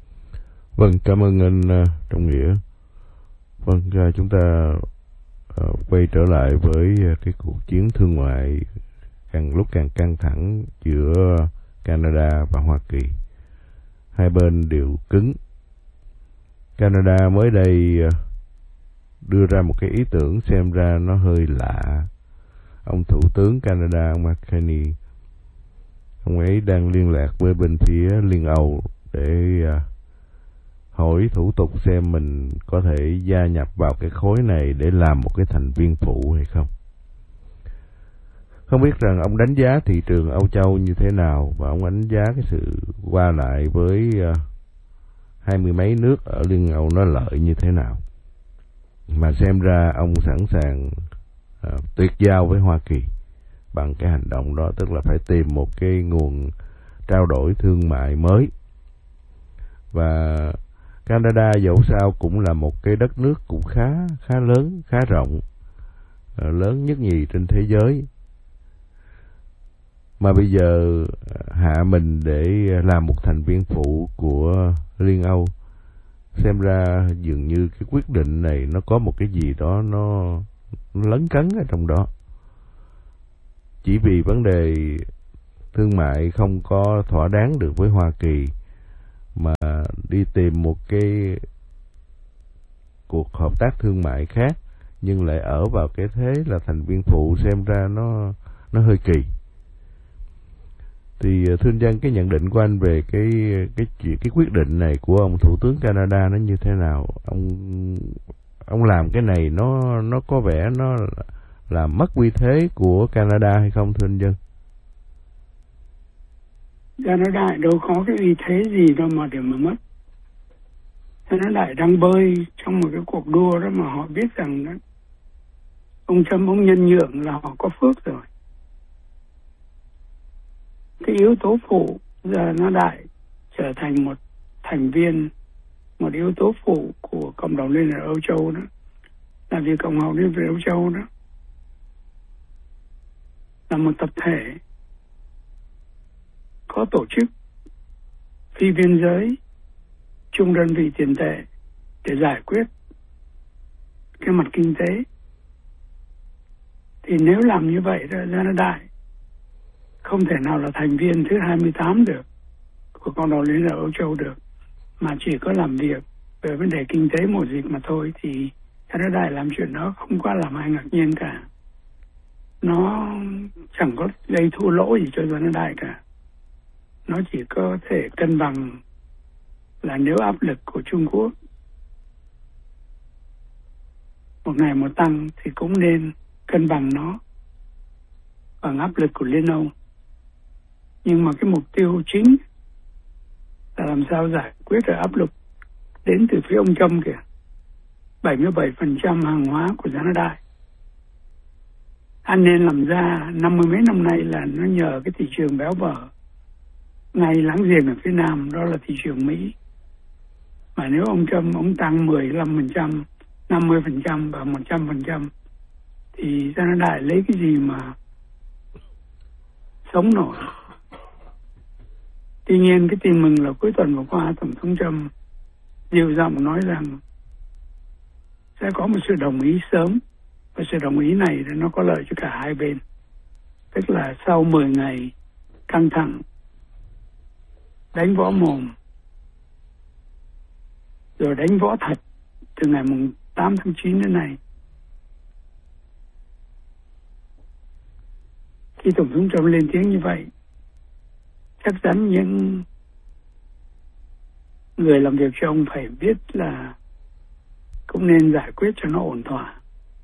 Vâng, cảm ơn anh uh, Trọng Nghĩa. Vâng, uh, chúng ta uh, quay trở lại với uh, cái cuộc chiến thương mại càng lúc càng căng thẳng giữa Canada và Hoa Kỳ. Hai bên đều cứng. Canada mới đây uh, đưa ra một cái ý tưởng xem ra nó hơi lạ. Ông Thủ tướng Canada, ông Mark Carney, ông ấy đang liên lạc với bên phía Liên Âu để uh, hỏi thủ tục xem mình có thể gia nhập vào cái khối này để làm một cái thành viên phụ hay không. Không biết rằng ông đánh giá thị trường Âu Châu như thế nào, và ông đánh giá cái sự qua lại với uh, hai mươi mấy nước ở Liên Âu nó lợi như thế nào. Mà xem ra ông sẵn sàng uh, tuyệt giao với Hoa Kỳ bằng cái hành động đó, tức là phải tìm một cái nguồn trao đổi thương mại mới. Và Canada dẫu sao cũng là một cái đất nước cũng khá khá lớn, khá rộng, uh, lớn nhất nhì trên thế giới. Mà bây giờ hạ mình để làm một thành viên phụ của Liên Âu, xem ra dường như cái quyết định này nó có một cái gì đó nó, nó lấn cấn ở trong đó. chỉ vì vấn đề thương mại không có thỏa đáng được với Hoa Kỳ mà đi tìm một cái cuộc hợp tác thương mại khác, nhưng lại ở vào cái thế là thành viên phụ, xem ra nó nó hơi kỳ. Thì thưa anh Văn, cái nhận định của anh về cái cái chuyện cái quyết định này của ông Thủ tướng Canada nó như thế nào? Ông ông làm cái này nó nó có vẻ nó làm mất uy thế của Canada hay không, thưa anh Văn? Canada đâu có cái uy thế gì đâu mà để mà mất. Canada đang bơi trong một cái cuộc đua đó mà họ biết rằng đó, ông Trump ông nhân nhượng là họ có phước rồi. Cái yếu tố phụ giờ nó đại trở thành một thành viên, một yếu tố phụ của cộng đồng Liên hiệp Âu Châu đó, là vì cộng đồng Liên hiệp Âu Châu đó là một tập thể có tổ chức phi biên giới chung đơn vị tiền tệ để giải quyết cái mặt kinh tế. Thì nếu làm như vậy đó, ra nó đại không thể nào là thành viên thứ hai mươi tám được của cộng đồng Liên hiệp Âu Châu được, mà chỉ có làm việc về vấn đề kinh tế mùa dịch mà thôi, thì Canada làm chuyện đó không có làm ai ngạc nhiên cả. Nó chẳng có gây thua lỗ gì cho Canada cả. Nó chỉ có thể cân bằng là nếu áp lực của Trung Quốc một ngày một tăng thì cũng nên cân bằng nó bằng áp lực của Liên Âu. Nhưng mà cái mục tiêu chính là làm sao giải quyết được áp lực đến từ phía ông Trump kìa. bảy mươi bảy phần trăm hàng hóa của Canada anh nên làm ra năm mươi mấy năm nay là nó nhờ cái thị trường béo bở ngay láng giềng ở phía Nam, đó là thị trường Mỹ. Mà nếu ông Trump ông tăng mười lăm phần trăm, năm mươi phần trăm và một trăm phần trăm thì Canada lấy cái gì mà sống nổi. Tuy nhiên cái tin mừng là cuối tuần vừa qua Tổng thống Trump dịu giọng nói rằng sẽ có một sự đồng ý sớm, và sự đồng ý này nó có lợi cho cả hai bên. Tức là sau mười ngày căng thẳng, đánh võ mồm, rồi đánh võ thật từ ngày tám tháng chín đến nay, khi Tổng thống Trump lên tiếng như vậy, chắc chắn những người làm việc cho ông phải biết là cũng nên giải quyết cho nó ổn thỏa.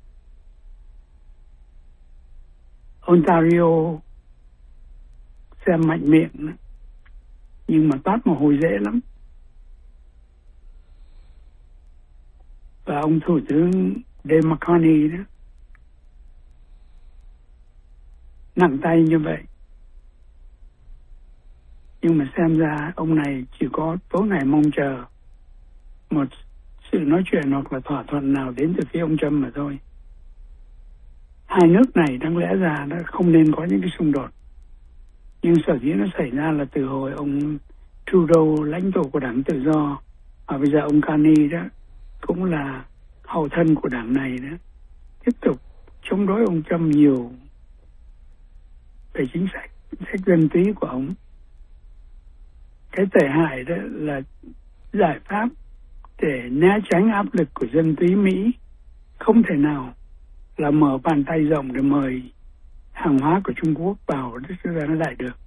Ontario xem mạnh miệng nhưng mà toát mồ hôi dễ lắm. Và ông Thủ tướng Dave McCarthy đó nặng tay như vậy, nhưng mà xem ra ông này chỉ có tối ngày mong chờ một sự nói chuyện hoặc là thỏa thuận nào đến từ phía ông Trump mà thôi. Hai nước này đáng lẽ ra nó không nên có những cái xung đột, nhưng sở dĩ nó xảy ra là từ hồi ông Trudeau lãnh tụ của đảng Tự Do, và bây giờ ông Carney đó cũng là hậu thân của đảng này đó, tiếp tục chống đối ông Trump nhiều về chính sách chính sách dân túy của ông. Cái tệ hại đó là giải pháp để né tránh áp lực của dân túy Mỹ không thể nào là mở bàn tay rộng để mời hàng hóa của Trung Quốc vào đất nước nó lại được.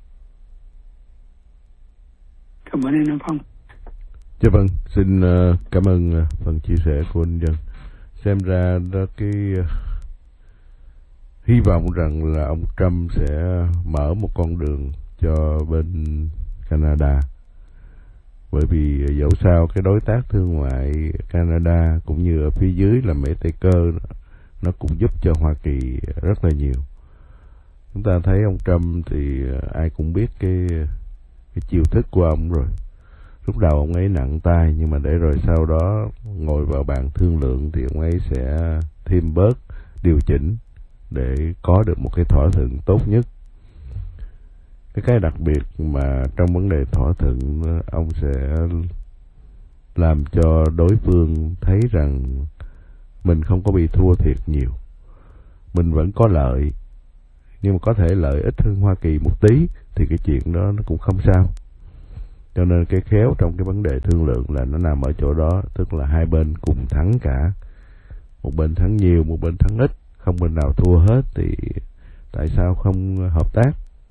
Cảm ơn anh Nam Phong. Dạ vâng, xin uh, cảm ơn uh, phần chia sẻ của anh Dân. Xem ra đó cái uh, hy vọng rằng là ông Trump sẽ mở một con đường cho bên Canada. Bởi vì dẫu sao cái đối tác thương mại Canada cũng như ở phía dưới là Mỹ Tây Cơ, nó cũng giúp cho Hoa Kỳ rất là nhiều. Chúng ta thấy ông Trump thì ai cũng biết cái, cái chiêu thức của ông rồi. Lúc đầu ông ấy nặng tay, nhưng mà để rồi sau đó ngồi vào bàn thương lượng thì ông ấy sẽ thêm bớt, điều chỉnh để có được một cái thỏa thuận tốt nhất. Cái cái đặc biệt mà trong vấn đề thỏa thuận, ông sẽ làm cho đối phương thấy rằng mình không có bị thua thiệt nhiều, mình vẫn có lợi, nhưng mà có thể lợi ích hơn Hoa Kỳ một tí thì cái chuyện đó nó cũng không sao. Cho nên cái khéo trong cái vấn đề thương lượng là nó nằm ở chỗ đó, tức là hai bên cùng thắng cả, một bên thắng nhiều, một bên thắng ít, không bên nào thua hết thì tại sao không hợp tác.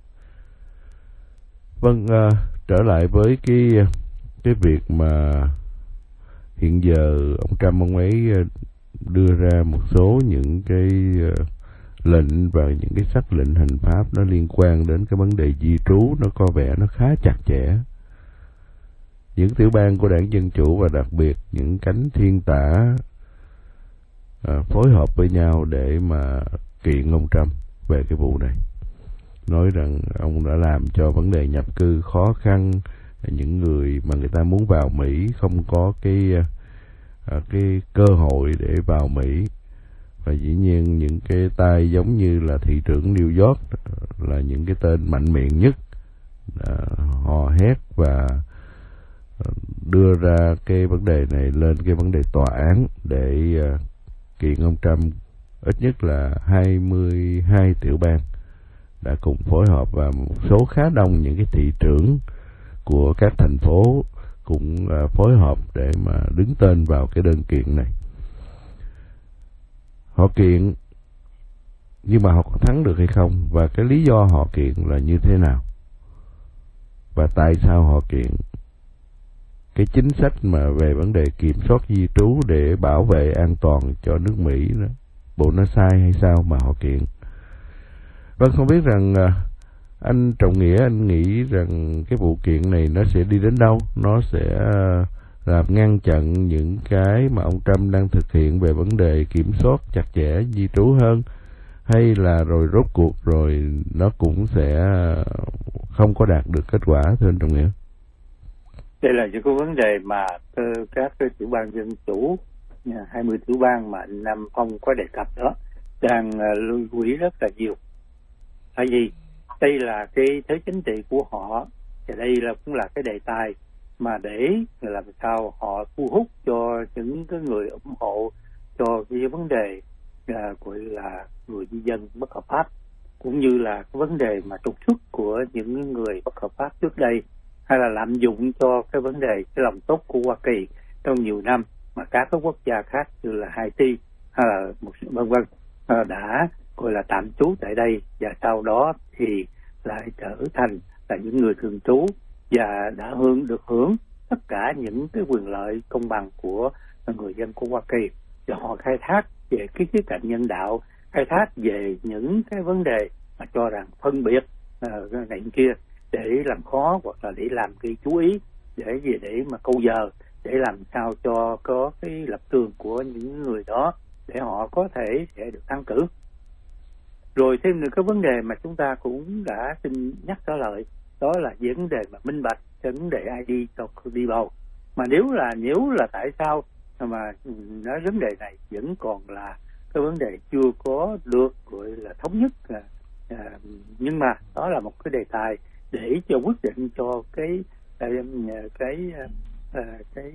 Vâng, à, trở lại với cái cái việc mà hiện giờ ông Trump ông ấy đưa ra một số những cái lệnh và những cái sắc lệnh hành pháp nó liên quan đến cái vấn đề di trú, nó có vẻ nó khá chặt chẽ. Những tiểu bang của đảng Dân Chủ và đặc biệt những cánh thiên tả à, phối hợp với nhau để mà kiện ông Trump về cái vụ này, nói rằng ông đã làm cho vấn đề nhập cư khó khăn, những người mà người ta muốn vào Mỹ không có cái à, cái cơ hội để vào Mỹ. Và dĩ nhiên những cái tay giống như là thị trưởng New York là những cái tên mạnh miệng nhất, à, hò hét và đưa ra cái vấn đề này lên cái vấn đề tòa án để uh, kiện ông Trump. Ít nhất là hai mươi hai tiểu bang đã cùng phối hợp và một số khá đông những cái thị trưởng của các thành phố cũng uh, phối hợp để mà đứng tên vào cái đơn kiện này. Họ kiện, nhưng mà họ có thắng được hay không, và cái lý do họ kiện là như thế nào, và tại sao họ kiện. Cái chính sách mà về vấn đề kiểm soát di trú để bảo vệ an toàn cho nước Mỹ đó, bộ nó sai hay sao mà họ kiện. Vâng, không biết rằng anh Trọng Nghĩa, anh nghĩ rằng cái vụ kiện này nó sẽ đi đến đâu? Nó sẽ làm ngăn chặn những cái mà ông Trump đang thực hiện về vấn đề kiểm soát chặt chẽ di trú hơn, hay là rồi rốt cuộc rồi nó cũng sẽ không có đạt được kết quả, thưa anh Trọng Nghĩa? Đây là những cái vấn đề mà các cái tiểu bang Dân Chủ, hai mươi tiểu bang mà anh Nam Phong có đề cập đó, đang lưu ý rất là nhiều. Tại vì đây là cái thế chính trị của họ, và đây là cũng là cái đề tài mà để làm sao họ thu hút cho những cái người ủng hộ cho cái vấn đề à, gọi là người di dân bất hợp pháp, cũng như là cái vấn đề mà trục xuất của những người bất hợp pháp trước đây, hay là lạm dụng cho cái vấn đề cái lòng tốt của Hoa Kỳ trong nhiều năm mà các cái quốc gia khác như là Haiti hay là một vân vân đã gọi là tạm trú tại đây, và sau đó thì lại trở thành là những người thường trú và đã hưởng được hưởng tất cả những cái quyền lợi công bằng của người dân của Hoa Kỳ. Và họ khai thác về cái khía cạnh nhân đạo, khai thác về những cái vấn đề mà cho rằng phân biệt uh, này kia để làm khó hoặc là để làm cái chú ý để gì để mà câu giờ, để làm sao cho có cái lập trường của những người đó để họ có thể sẽ được thăng cử. Rồi thêm được cái vấn đề mà chúng ta cũng đã xin nhắc trở lại, đó là vấn đề mà minh bạch cho vấn đề i đê cho đi bầu. Mà nếu là nếu là tại sao mà nói vấn đề này vẫn còn là cái vấn đề chưa có được gọi là thống nhất, à, à, nhưng mà đó là một cái đề tài để cho quyết định cho cái cái cái cái, cái,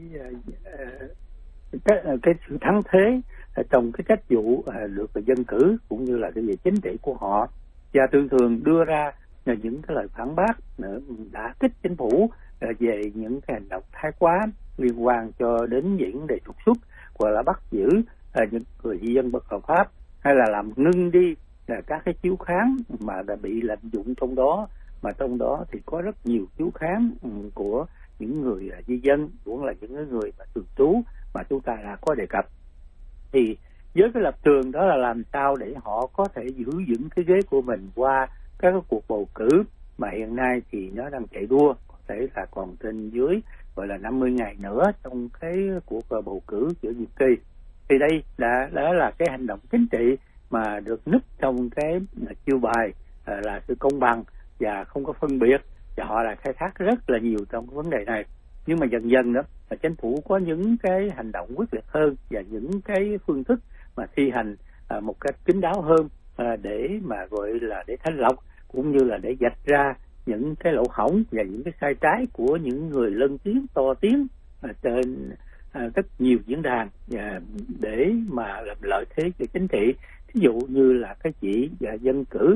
cái, cái sự thắng thế trong cái trách vụ được dân cử cũng như là cái về chính trị của họ, và thường thường đưa ra những cái lời phản bác đã kích chính phủ về những cái hành động thái quá liên quan cho đến những đề trục xuất hoặc là bắt giữ những người di dân bất hợp pháp, hay là làm ngưng đi các cái chiếu kháng mà đã bị lạm dụng trong đó, mà trong đó thì có rất nhiều chiếu kháng của những người di dân, cũng là những người mà thường trú mà chúng ta đã có đề cập. Thì với cái lập trường đó là làm sao để họ có thể giữ vững cái ghế của mình qua các cái cuộc bầu cử mà hiện nay thì nó đang chạy đua, có thể là còn trên dưới gọi là năm mươi ngày nữa trong cái cuộc bầu cử giữa nhiệm kỳ. Thì đây đã, đã là cái hành động chính trị mà được núp trong cái chiêu bài là sự công bằng và không có phân biệt, và họ là khai thác rất là nhiều trong cái vấn đề này. Nhưng mà dần dần đó là chính phủ có những cái hành động quyết liệt hơn và những cái phương thức mà thi hành à, một cách kín đáo hơn à, để mà gọi là để thanh lọc, cũng như là để vạch ra những cái lỗ hổng và những cái sai trái của những người lân tiếng to tiếng à, trên à, rất nhiều diễn đàn, và để mà làm lợi thế cho chính trị. Ví dụ như là cái chỉ và dân cử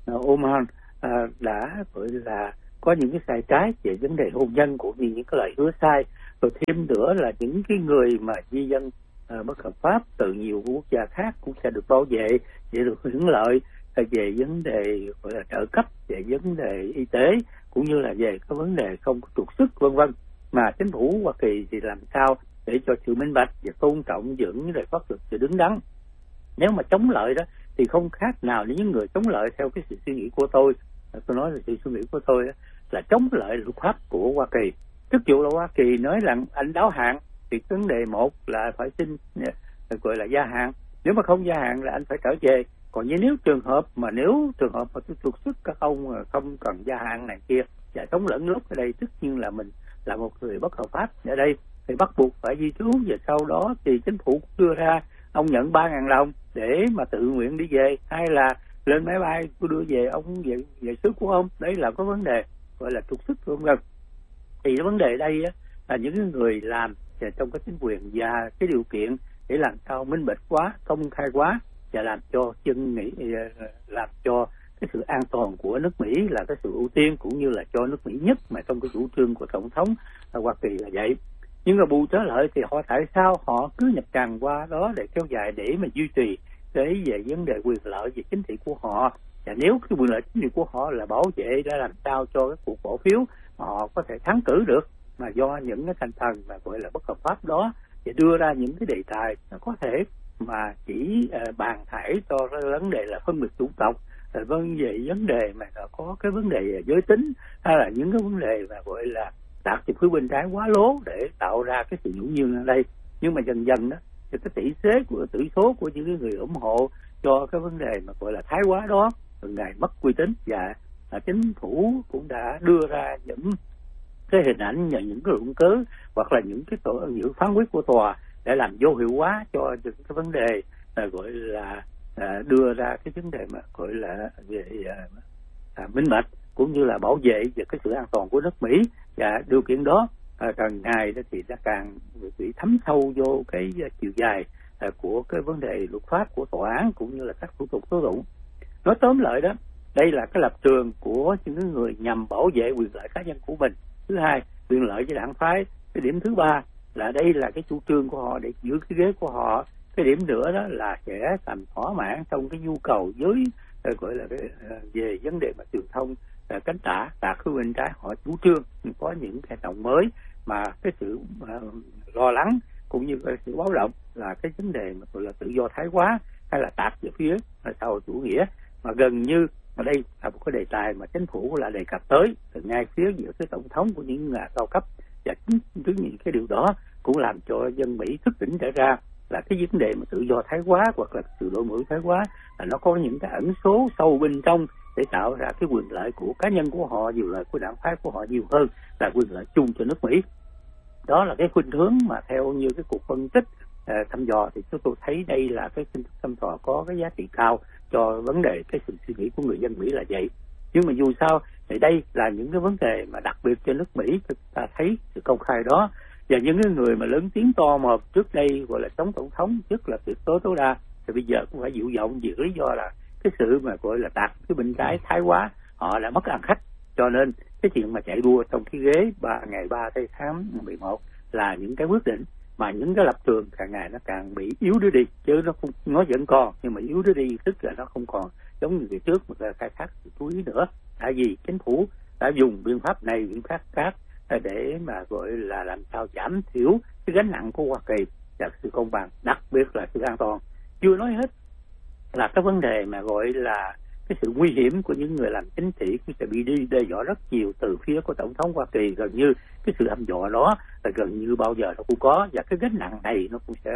Oman à, đã gọi là có những cái sai trái về vấn đề hôn nhân cũng như những cái lời hứa sai. Rồi thêm nữa là những cái người mà di dân à, bất hợp pháp từ nhiều quốc gia khác cũng sẽ được bảo vệ để được hưởng lợi về vấn đề gọi là trợ cấp, về vấn đề y tế cũng như là về cái vấn đề không có trục xuất vân vân. Mà chính phủ Hoa Kỳ thì làm sao để cho sự minh bạch và tôn trọng những lời pháp luật sự đứng đắn. Nếu mà chống lợi đó thì không khác nào những người chống lợi theo cái sự suy nghĩ của tôi. Tôi nói là sự suy nghĩ của tôi đó, là chống lợi luật pháp của Hoa Kỳ. Tức dụ là Hoa Kỳ nói rằng anh đáo hạn thì vấn đề một là phải xin gọi là gia hạn. Nếu mà không gia hạn là anh phải trở về. Còn như nếu trường hợp mà nếu trường hợp mà tôi trục xuất các ông không cần gia hạn này kia và sống lẫn lúc ở đây, tất nhiên là mình là một người bất hợp pháp ở đây thì bắt buộc phải di trú, và sau đó thì chính phủ đưa ra ông nhận ba ngàn đồng để mà tự nguyện đi về, hay là lên máy bay tôi đưa về ông về về xứ của ông. Đấy là có vấn đề gọi là trục xuất vân vân. Thì cái vấn đề đây á, là những người làm trong cái chính quyền và cái điều kiện để làm sao minh bạch quá, công khai quá và làm cho dân nghĩ làm cho cái sự an toàn của nước Mỹ là cái sự ưu tiên, cũng như là cho nước Mỹ nhất mà trong cái chủ trương của tổng thống Hoa Kỳ là vậy. Nhưng mà bù trở lại thì họ tại sao họ cứ nhập tràn qua đó để kéo dài để mà duy trì cái về vấn đề quyền lợi về chính trị của họ. Và nếu cái quyền lợi chính trị của họ là bảo vệ để làm sao cho cái cuộc bỏ phiếu họ có thể thắng cử được, mà do những cái thành phần mà gọi là bất hợp pháp đó để đưa ra những cái đề tài nó có thể mà chỉ uh, bàn thải cho vấn đề là phân biệt chủng tộc, rồi vấn đề vấn đề mà có cái vấn đề giới tính, hay là những cái vấn đề mà gọi là đạt từ phía bên trái quá lố để tạo ra cái sự nhũng nhường ở đây. Nhưng mà dần dần đó thì cái tỷ số của tỷ số của những người ủng hộ cho cái vấn đề mà gọi là thái quá đó từng ngày mất uy tín, và là chính phủ cũng đã đưa ra những cái hình ảnh và những cái luận cứ hoặc là những cái tổ, những phán quyết của tòa để làm vô hiệu hóa cho những cái vấn đề à, gọi là à, đưa ra cái vấn đề mà gọi là về à, à, minh bạch cũng như là bảo vệ về cái sự an toàn của nước Mỹ. Và điều kiện đó à, càng ngày thì nó càng bị thấm sâu vô cái chiều dài à, của cái vấn đề luật pháp của tòa án cũng như là các thủ tục tố tụng. Nói tóm lại đó, đây là cái lập trường của những người nhằm bảo vệ quyền lợi cá nhân của mình. Thứ hai, quyền lợi cho đảng phái. Cái điểm thứ ba là đây là cái chủ trương của họ để giữ cái ghế của họ. Cái điểm nữa đó là sẽ làm thỏa mãn trong cái nhu cầu với gọi là cái, về vấn đề mà truyền thông cánh tả tạc khứ bên trái. Họ chủ trương có những cái động mới mà cái sự uh, lo lắng cũng như cái sự báo động là cái vấn đề mà gọi là tự do thái quá hay là tạc về phía xã hội chủ nghĩa, mà gần như mà đây là một cái đề tài mà chính phủ là đề cập tới từ ngay phía giữa cái tổng thống của những nhà cao cấp, và chính những cái điều đó cũng làm cho dân Mỹ thức tỉnh trở ra là cái vấn đề mà tự do thái quá hoặc là sự đổi mới thái quá là nó có những cái ẩn số sâu bên trong để tạo ra cái quyền lợi của cá nhân của họ, quyền lợi của đảng phái của họ nhiều hơn là quyền lợi chung cho nước Mỹ. Đó là cái khuynh hướng mà theo như cái cuộc phân tích uh, thăm dò thì chúng tôi thấy đây là cái thăm dò có cái giá trị cao cho vấn đề cái sự suy nghĩ của người dân Mỹ là vậy. Nhưng mà dù sao thì đây là những cái vấn đề mà đặc biệt cho nước Mỹ, chúng ta thấy sự công khai đó, và những cái người mà lớn tiếng to mồm trước đây gọi là chống tổng thống rất là tuyệt đối tối đa thì bây giờ cũng phải dịu giọng vì lý do là cái sự mà gọi là tạc cái bên trái thái quá họ đã mất ăn khách, cho nên cái chuyện mà chạy đua trong cái ghế ba ngày ba tháng mười một là những cái quyết định mà những cái lập trường càng ngày nó càng bị yếu đuối đi, chứ nó không, nó vẫn còn nhưng mà yếu đuối đi, tức là nó không còn giống như ngày trước mà là khai thác sự chú ý nữa. Tại vì chính phủ đã dùng biện pháp này biện pháp khác để mà gọi là làm sao giảm thiểu cái gánh nặng của Hoa Kỳ và sự công bằng, đặc biệt là sự an toàn. Chưa nói hết là cái vấn đề mà gọi là cái sự nguy hiểm của những người làm chính trị cũng sẽ bị đi đe dọa rất nhiều từ phía của tổng thống Hoa Kỳ. Gần như cái sự hăm dọa đó là gần như bao giờ nó cũng có, và cái gánh nặng này nó cũng sẽ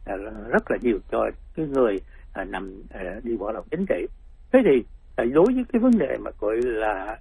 rất là nhiều cho cái người à, nằm à, đi bỏ lòng chính trị. Thế thì à, đối với cái vấn đề mà gọi là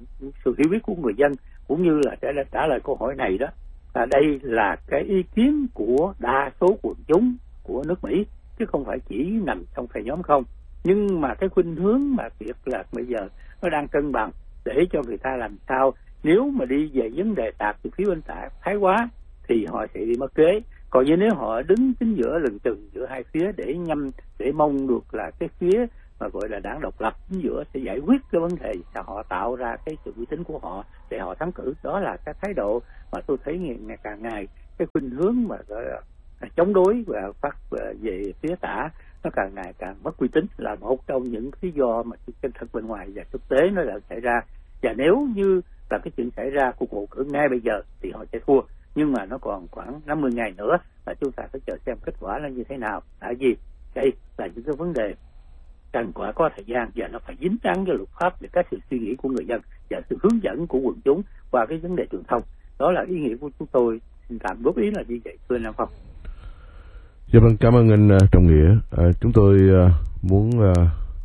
sự hiểu biết của người dân cũng như là trả, trả lời câu hỏi này đó, là đây là cái ý kiến của đa số quần chúng của nước Mỹ chứ không phải chỉ nằm trong phe nhóm không. Nhưng mà cái khuynh hướng mà việc là bây giờ nó đang cân bằng để cho người ta làm sao nếu mà đi về vấn đề tạc từ phía bên trái thái quá thì họ sẽ đi mất kế. Còn như nếu họ đứng chính giữa lừng chừng giữa hai phía để nhằm để mong được là cái phía mà gọi là đảng độc lập chính giữa sẽ giải quyết cái vấn đề sao họ tạo ra cái sự uy tín của họ để họ thắng cử. Đó là cái thái độ mà tôi thấy ngày càng ngày cái khuynh hướng mà gọi là chống đối và phát về phía tả nó càng ngày càng mất uy tín, là một trong những lý do mà chân thật bên ngoài và thực tế nó đã xảy ra. Và nếu như là cái chuyện xảy ra cuộc bầu cử ngay bây giờ thì họ sẽ thua, nhưng mà nó còn khoảng năm mươi ngày nữa là chúng ta phải chờ xem kết quả là như thế nào. Tại vì đây là những cái vấn đề cần quả có thời gian và nó phải dính dáng với luật pháp để các sự suy nghĩ của người dân và sự hướng dẫn của quần chúng qua cái vấn đề truyền thông. Đó là ý nghĩa của chúng tôi. Xin tạm góp ý là như vậy, thưa Nam Phong. Dạ vâng, cảm ơn anh uh, Trọng Nghĩa. Uh, chúng tôi uh, muốn uh,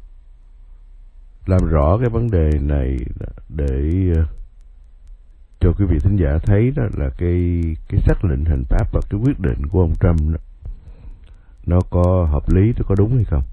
làm rõ cái vấn đề này để uh, cho quý vị thính giả thấy đó là cái cái sắc lệnh hành pháp và cái quyết định của ông Trump đó, nó có hợp lý, nó có đúng hay không.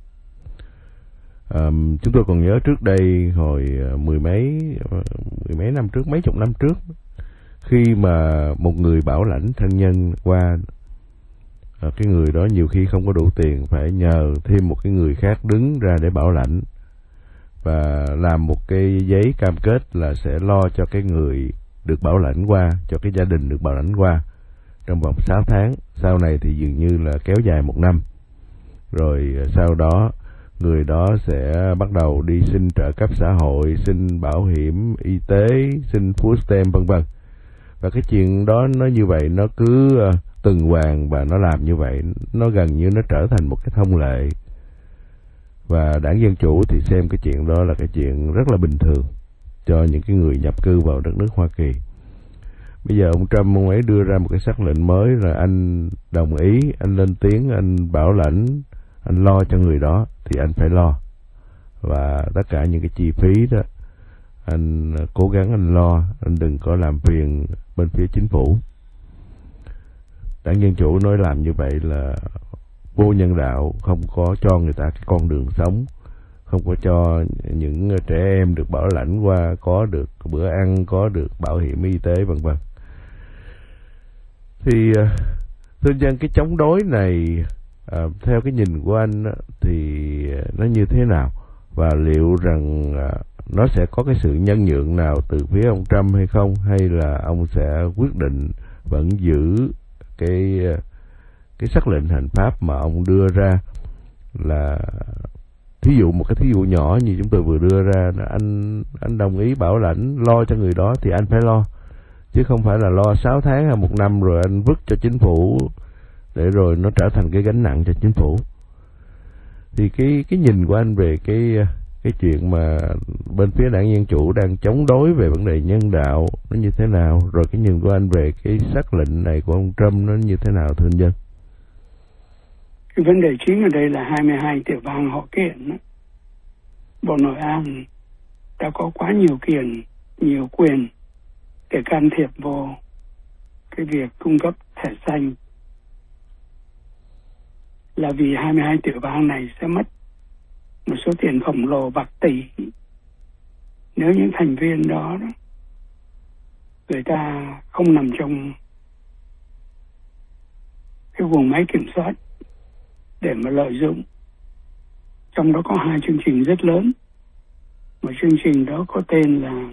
Um, chúng tôi còn nhớ trước đây hồi uh, mười mấy mười mấy năm trước, mấy chục năm trước, khi mà một người bảo lãnh thân nhân qua, uh, cái người đó nhiều khi không có đủ tiền, phải nhờ thêm một cái người khác đứng ra để bảo lãnh và làm một cái giấy cam kết là sẽ lo cho cái người được bảo lãnh qua, cho cái gia đình được bảo lãnh qua trong vòng sáu tháng. Sau này thì dường như là kéo dài một năm. Rồi sau đó người đó sẽ bắt đầu đi xin trợ cấp xã hội, xin bảo hiểm y tế, xin food stamp vân vân. Và cái chuyện đó nó như vậy, nó cứ tuần hoàn và nó làm như vậy, nó gần như nó trở thành một cái thông lệ. Và đảng Dân Chủ thì xem cái chuyện đó là cái chuyện rất là bình thường cho những cái người nhập cư vào đất nước Hoa Kỳ. Bây giờ ông Trump ông ấy đưa ra một cái sắc lệnh mới là anh đồng ý, anh lên tiếng, anh bảo lãnh, anh lo cho người đó thì anh phải lo. Và tất cả những cái chi phí đó anh cố gắng anh lo, anh đừng có làm phiền bên phía chính phủ. Đảng Dân Chủ nói làm như vậy là vô nhân đạo, không có cho người ta cái con đường sống, không có cho những trẻ em được bảo lãnh qua có được bữa ăn, có được bảo hiểm y tế vân vân. Thì thưa dân, cái chống đối này à, theo cái nhìn của anh thì nó như thế nào, và liệu rằng à, nó sẽ có cái sự nhân nhượng nào từ phía ông Trump hay không, hay là ông sẽ quyết định vẫn giữ cái cái sắc lệnh hành pháp mà ông đưa ra, là thí dụ một cái thí dụ nhỏ như chúng tôi vừa đưa ra, anh anh đồng ý bảo lãnh lo cho người đó thì anh phải lo, chứ không phải là lo sáu tháng hay một năm rồi anh vứt cho chính phủ để rồi nó trở thành cái gánh nặng cho chính phủ. Thì cái cái nhìn của anh về cái cái chuyện mà bên phía đảng Dân Chủ đang chống đối về vấn đề nhân đạo nó như thế nào, rồi cái nhìn của anh về cái sắc lệnh này của ông Trump nó như thế nào, thưa anh Dân? Cái vấn đề chính ở đây là hai mươi hai tiểu bang họ kiện đó. Bộ Nội an đã có quá nhiều quyền, nhiều quyền để can thiệp vào cái việc cung cấp thẻ xanh, là vì hai mươi hai tiểu bang này sẽ mất một số tiền khổng lồ bạc tỷ nếu những thành viên đó, đó người ta không nằm trong cái vùng máy kiểm soát để mà lợi dụng. Trong đó có hai chương trình rất lớn. Một chương trình đó có tên là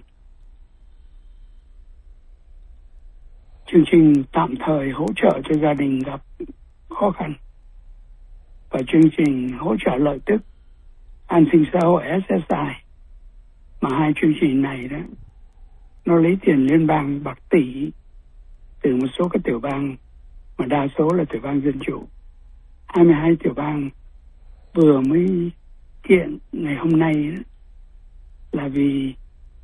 chương trình tạm thời hỗ trợ cho gia đình gặp khó khăn, và chương trình hỗ trợ lợi tức an sinh xã hội ét ét i. Mà hai chương trình này đó, nó lấy tiền liên bang bạc tỷ từ một số các tiểu bang mà đa số là tiểu bang Dân Chủ. hai mươi hai tiểu bang vừa mới kiện ngày hôm nay đó, là vì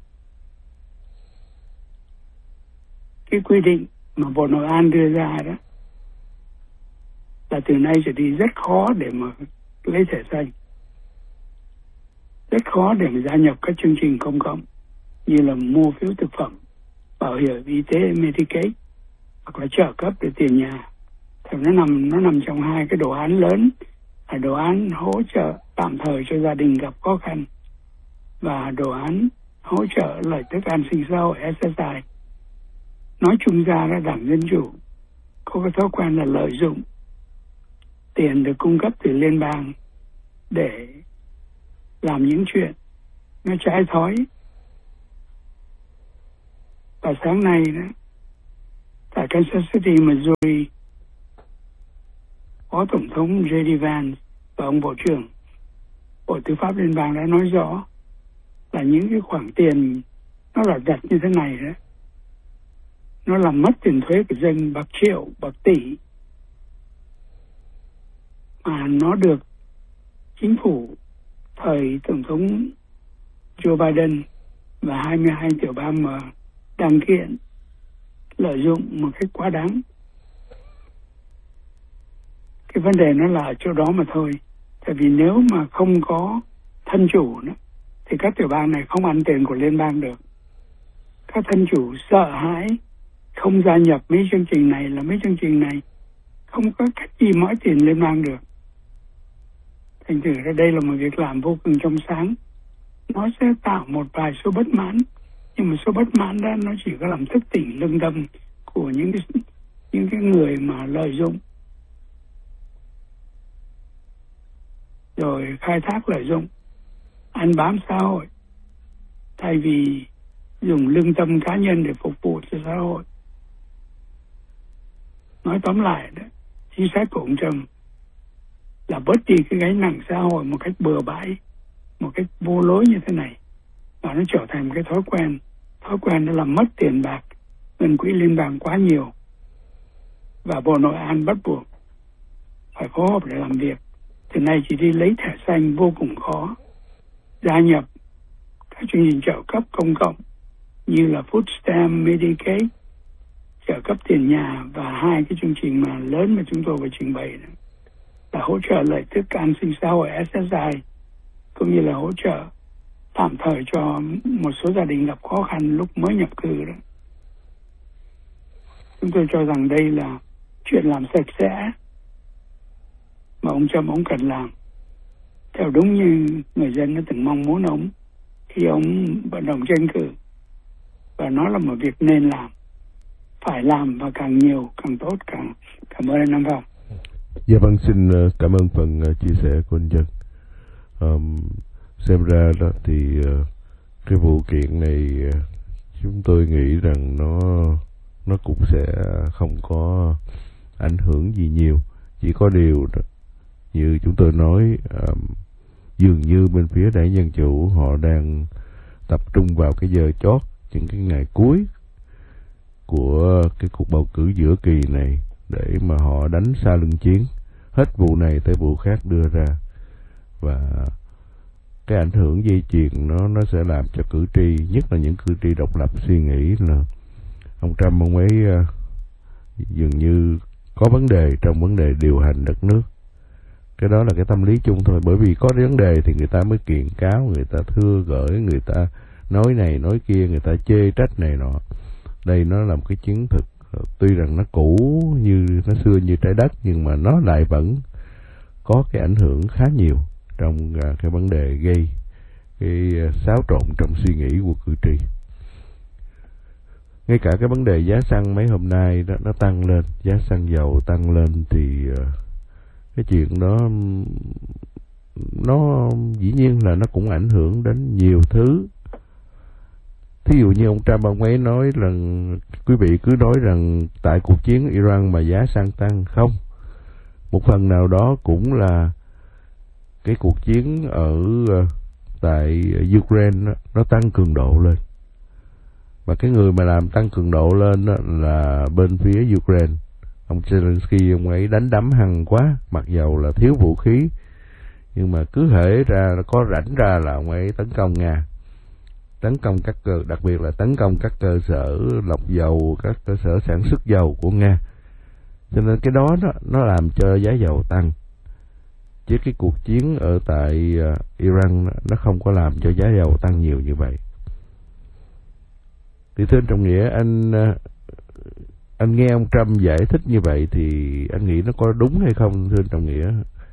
cái quy định mà Bộ Nội an đưa ra đó là từ nay trở đi rất khó để mà lấy thẻ xanh, rất khó để mà gia nhập các chương trình công cộng như là mua phiếu thực phẩm, bảo hiểm y tế Medicaid, hoặc là trợ cấp để tiền nhà. Thì nó nằm nó nằm trong hai cái đồ án lớn, là đồ án hỗ trợ tạm thời cho gia đình gặp khó khăn và đồ án hỗ trợ lợi tức an sinh xã hội ét ét i. Nói chung ra là đảng Dân Chủ có cái thói quen là lợi dụng tiền được cung cấp từ liên bang để làm những chuyện nó trái thói. Và sáng nay đó, tại Kansas City, Missouri, Phó Tổng thống gi đi Vance và ông Bộ trưởng Bộ Tư pháp Liên bang đã nói rõ là những cái khoản tiền nó lặt vặt như thế này đó, nó làm mất tiền thuế của dân bạc triệu, bạc tỷ, mà nó được chính phủ thời Tổng thống Joe Biden và hai mươi hai tiểu bang mà đang kiện lợi dụng một cách quá đáng. Cái vấn đề nó là ở chỗ đó mà thôi. Tại vì nếu mà không có thân chủ nữa, thì các tiểu bang này không ăn tiền của liên bang được. Các thân chủ sợ hãi không gia nhập mấy chương trình này là mấy chương trình này không có cách gì mỗi tiền liên bang được. Thành thử ra đây là một việc làm vô cùng trong sáng. Nó sẽ tạo một vài số bất mãn, nhưng mà số bất mãn đó nó chỉ có làm thức tỉnh lương tâm của những cái, những cái người mà lợi dụng rồi khai thác lợi dụng, ăn bám xã hội, thay vì dùng lương tâm cá nhân để phục vụ cho xã hội. Nói tóm lại đó, chính sách của ông Trump là bớt đi cái gánh nặng xã hội một cách bừa bãi, một cách vô lối như thế này, và nó trở thành một cái thói quen. Thói quen nó làm mất tiền bạc, ngân quỹ liên bang quá nhiều, và Bộ Nội an bắt buộc phải phối hợp để làm việc. Từ nay chỉ đi lấy thẻ xanh vô cùng khó. Gia nhập các chương trình trợ cấp công cộng như là Food Stamp, Medicaid, trợ cấp tiền nhà, và hai cái chương trình mà lớn mà chúng tôi vừa trình bày đó là hỗ trợ lợi tức an sinh xã hội ét ét i, cũng như là hỗ trợ tạm thời cho một số gia đình gặp khó khăn lúc mới nhập cư đó. Chúng tôi cho rằng đây là chuyện làm sạch sẽ mà ông Trump ông cần làm theo đúng như người dân đã từng mong muốn ông khi ông vận động tranh cử, và nó là một việc nên làm, phải làm, và càng nhiều càng tốt. Càng cảm ơn anh Nam Phong. Dạ vâng, xin cảm ơn phần chia sẻ của anh Dân. Um, xem ra đó thì uh, cái vụ kiện này uh, chúng tôi nghĩ rằng nó nó cũng sẽ không có ảnh hưởng gì nhiều. Chỉ có điều đó, như chúng tôi nói, um, dường như bên phía đảng Dân Chủ họ đang tập trung vào cái giờ chót, những cái ngày cuối của cái cuộc bầu cử giữa kỳ này để mà họ đánh xa lưng chiến, hết vụ này tới vụ khác đưa ra, và cái ảnh hưởng dây chuyền nó nó sẽ làm cho cử tri, nhất là những cử tri độc lập, suy nghĩ là ông Trump ông ấy uh, dường như có vấn đề trong vấn đề điều hành đất nước. Cái đó là cái tâm lý chung thôi, bởi vì có vấn đề thì người ta mới kiện cáo, người ta thưa gửi, người ta nói này nói kia, người ta chê trách này nọ. Đây nó là một cái chiến thực, tuy rằng nó cũ như nó xưa như trái đất, nhưng mà nó lại vẫn có cái ảnh hưởng khá nhiều trong cái vấn đề gây cái xáo trộn trong suy nghĩ của cử tri. Ngay cả cái vấn đề giá xăng mấy hôm nay đó, nó tăng lên, giá xăng dầu tăng lên, thì cái chuyện đó nó dĩ nhiên là nó cũng ảnh hưởng đến nhiều thứ. Thí dụ như ông Trump ông ấy nói là quý vị cứ nói rằng tại cuộc chiến Iran mà giá xăng tăng, không, một phần nào đó cũng là cái cuộc chiến ở tại Ukraine nó, nó tăng cường độ lên, và cái người mà làm tăng cường độ lên là bên phía Ukraine. Ông Zelensky ông ấy đánh đấm hăng quá, mặc dầu là thiếu vũ khí, nhưng mà cứ hễ ra có rảnh ra là ông ấy tấn công Nga, tấn công các cơ, đặc biệt là tấn công các cơ sở lọc dầu, các cơ sở sản xuất dầu của Nga. Cho nên cái đó nó, nó làm cho giá dầu tăng, chứ cái cuộc chiến ở tại uh, Iran nó không có làm cho giá dầu tăng nhiều như vậy. Thì thưa anh Trọng Nghĩa, anh uh, anh nghe ông Trump giải thích như vậy thì anh nghĩ nó có đúng hay không, thưa anh Trọng Nghĩa?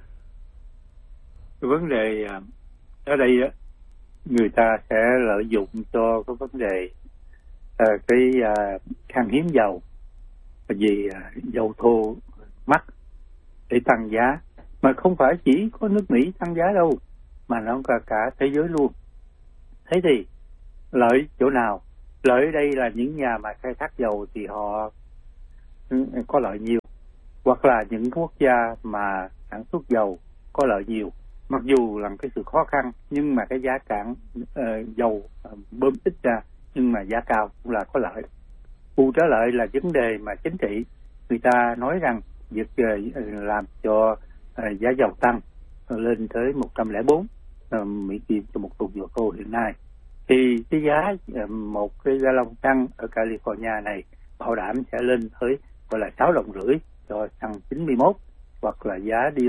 Cái vấn đề ở đây á, người ta sẽ lợi dụng cho cái vấn đề à, cái à, khan hiếm dầu, vì à, dầu thô mắc để tăng giá, mà không phải chỉ có nước Mỹ tăng giá đâu, mà nó cả, cả thế giới luôn. Thế thì lợi chỗ nào? Lợi ở đây là những nhà mà khai thác dầu thì họ có lợi nhiều, hoặc là những quốc gia mà sản xuất dầu có lợi nhiều. Mặc dù là cái sự khó khăn nhưng mà cái giá cạn uh, dầu uh, bơm ít ra nhưng mà giá cao cũng là có lợi. Vụ trở lợi là vấn đề mà chính trị. Người ta nói rằng việc uh, làm cho uh, giá dầu tăng lên tới một trăm lẻ bốn uh, Mỹ Kim cho một thùng dầu thô hiện nay, thì cái giá uh, một cái gallon xăng ở California này bảo đảm sẽ lên tới gọi là sáu đồng rưỡi cho xăng chín mươi mốt, hoặc là giá đi